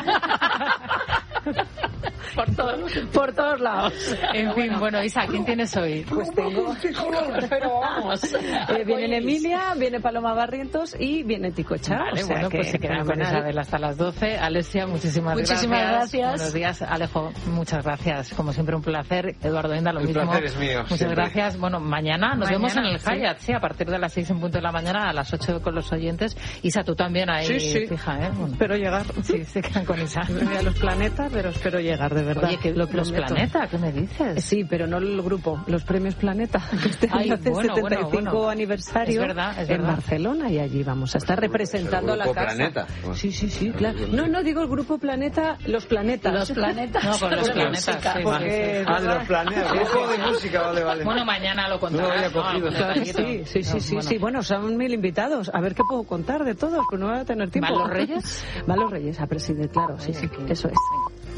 Por todos, por todos lados. En fin, bueno, Isa, ¿quién tienes hoy? Pues tengo... Pero vamos. Eh, vienen Emilia, viene Paloma Barrientos y viene Ticocha. Vale, o sea bueno, que, pues se quedan con Isabel hasta las doce. Alessia, muchísimas, muchísimas gracias. gracias. Buenos días, Alejo, muchas gracias. Como siempre, un placer. Eduardo Enda, lo El mismo. El placer es mío. Muchas siempre. gracias. Bueno, mañana nos mañana, vemos en el Hyatt, sí. sí, a partir de las seis en punto de la mañana, a las ocho con los oyentes. Isa, tú también ahí, sí, sí. fija, ¿eh? Bueno. Espero llegar. Sí, se quedan con Isa. A los planetas, pero espero llegar, de verdad. Oye, que lo, los Planeta, ¿qué me dices? Sí, pero no el grupo, los premios Planeta, que este año hace bueno, setenta y cinco bueno, bueno. aniversario es verdad, es en verdad. Barcelona, y allí vamos a estar representando a la casa. Planeta. Sí, sí, sí, claro. No, no digo el grupo Planeta, los planetas. Los planetas. No, con los planetas. Sí, porque, ah, de los planetas. Grupo de música, vale, vale. Bueno, mañana lo contarás. No lo había cogido. No, claro, sí, sí, sí, sí, bueno. sí. Bueno, son mil invitados. A ver qué puedo contar de todos, pues no voy a tener tiempo. ¿Van los Reyes? Van los Reyes a presidir, claro, sí, sí, eso es.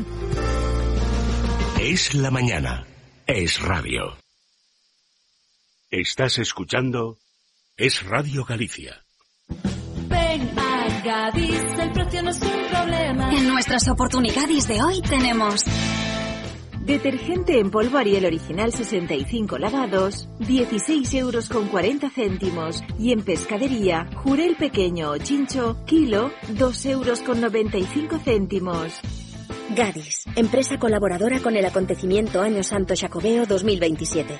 Es la mañana. Es radio. Estás escuchando Es Radio Galicia. Ven a Gadis, el precio no es un problema. En nuestras oportunidades de hoy tenemos... Detergente en polvo Ariel original sesenta y cinco lavados, dieciséis euros con cuarenta céntimos. Y en pescadería, Jurel pequeño o chincho, kilo, dos euros con noventa y cinco céntimos. Gadis, empresa colaboradora con el acontecimiento Año Santo Xacobeo dos mil veintisiete.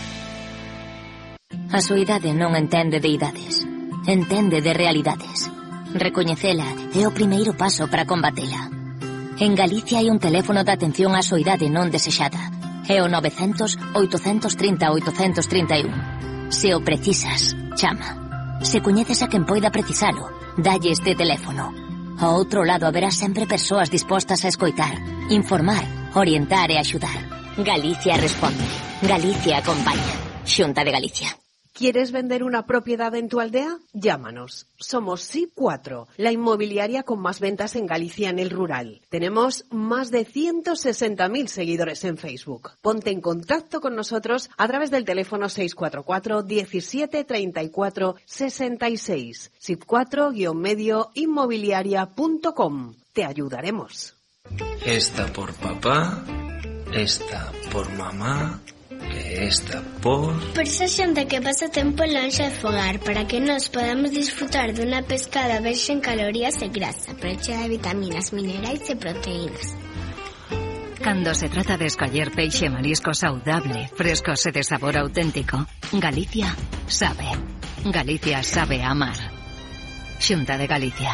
A súa idade non entende de idades, entende de realidades. Recoñecela é o primeiro paso para combatela. En Galicia hai un teléfono de atención á soidade non desexada. É o novecientos, oitocentos trinta, oitocentos trinta e un. Se o precisas, chama. Se coñeces a quen poida precisalo, dalle este teléfono. Ao outro lado haberá sempre persoas dispostas a escoitar, informar, orientar e axudar. Galicia responde. Galicia acompaña. Xunta de Galicia. ¿Quieres vender una propiedad en tu aldea? Llámanos. Somos S I P cuatro, la inmobiliaria con más ventas en Galicia en el rural. Tenemos más de ciento sesenta mil seguidores en Facebook. Ponte en contacto con nosotros a través del teléfono seis cuatro cuatro, diecisiete, treinta y cuatro, sesenta y seis. S I P cuatro guión medio inmobiliaria punto com. Te ayudaremos. Esta por papá, esta por mamá... Esta por... Por esa xente que pasa tempo lonxe de fogar, para que nos podamos disfrutar dunha pescada verxe en calorías e grasa, pero chea de vitaminas, minerais e proteínas. Cando se trata de escoller peixe e marisco saudable, frescos e de sabor auténtico, Galicia sabe. Galicia sabe amar. Xunta de Galicia.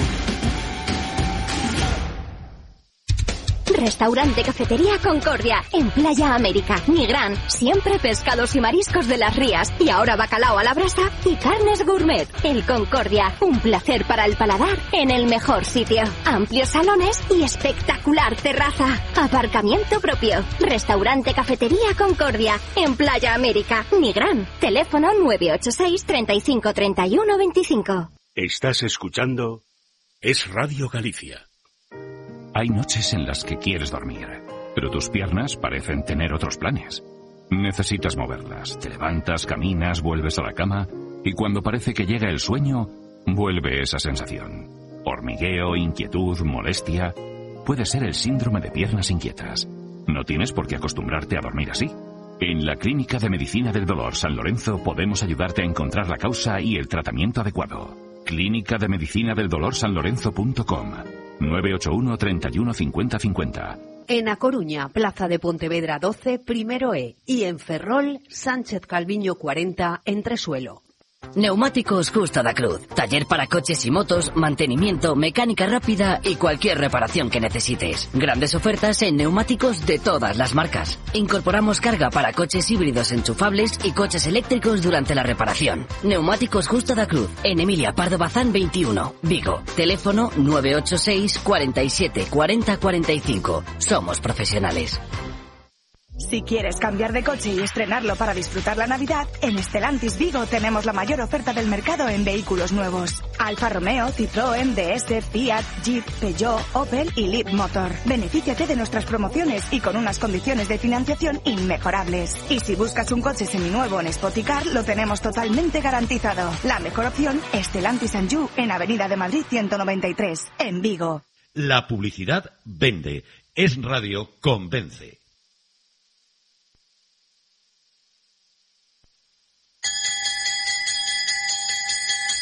Restaurante Cafetería Concordia, en Playa América, Nigrán, siempre pescados y mariscos de las rías, y ahora bacalao a la brasa y carnes gourmet. El Concordia, un placer para el paladar en el mejor sitio. Amplios salones y espectacular terraza. Aparcamiento propio. Restaurante Cafetería Concordia, en Playa América, Nigrán. Teléfono nueve ocho seis, treinta y cinco, treinta y uno, veinticinco. Estás escuchando Es Radio Galicia. Hay noches en las que quieres dormir, pero tus piernas parecen tener otros planes. Necesitas moverlas. Te levantas, caminas, vuelves a la cama y cuando parece que llega el sueño, vuelve esa sensación. Hormigueo, inquietud, molestia. Puede ser el síndrome de piernas inquietas. No tienes por qué acostumbrarte a dormir así. En la Clínica de Medicina del Dolor San Lorenzo podemos ayudarte a encontrar la causa y el tratamiento adecuado. Clínica de Medicina del Dolor San Lorenzo punto com. nueve ocho uno, treinta y uno, cincuenta cincuenta. En A Coruña, Plaza de Pontevedra doce, primero E. Y en Ferrol, Sánchez Calviño cuarenta, Entresuelo. Neumáticos Justa da Cruz. Taller para coches y motos, mantenimiento, mecánica rápida y cualquier reparación que necesites. Grandes ofertas en neumáticos de todas las marcas. Incorporamos carga para coches híbridos enchufables y coches eléctricos durante la reparación. Neumáticos Justa da Cruz. En Emilia Pardo Bazán veintiuno, Vigo. Teléfono nueve ocho seis, cuarenta y siete, cuarenta, cuarenta y cinco. Somos profesionales. Si quieres cambiar de coche y estrenarlo para disfrutar la Navidad, en Stellantis Vigo tenemos la mayor oferta del mercado en vehículos nuevos. Alfa Romeo, Citroën, D S, Fiat, Jeep, Peugeot, Opel y Leapmotor. Benefíciate de nuestras promociones y con unas condiciones de financiación inmejorables. Y si buscas un coche seminuevo en Spoticar, lo tenemos totalmente garantizado. La mejor opción, Stellantis and You, en Avenida de Madrid ciento noventa y tres, en Vigo. La publicidad vende. Es Radio Convence.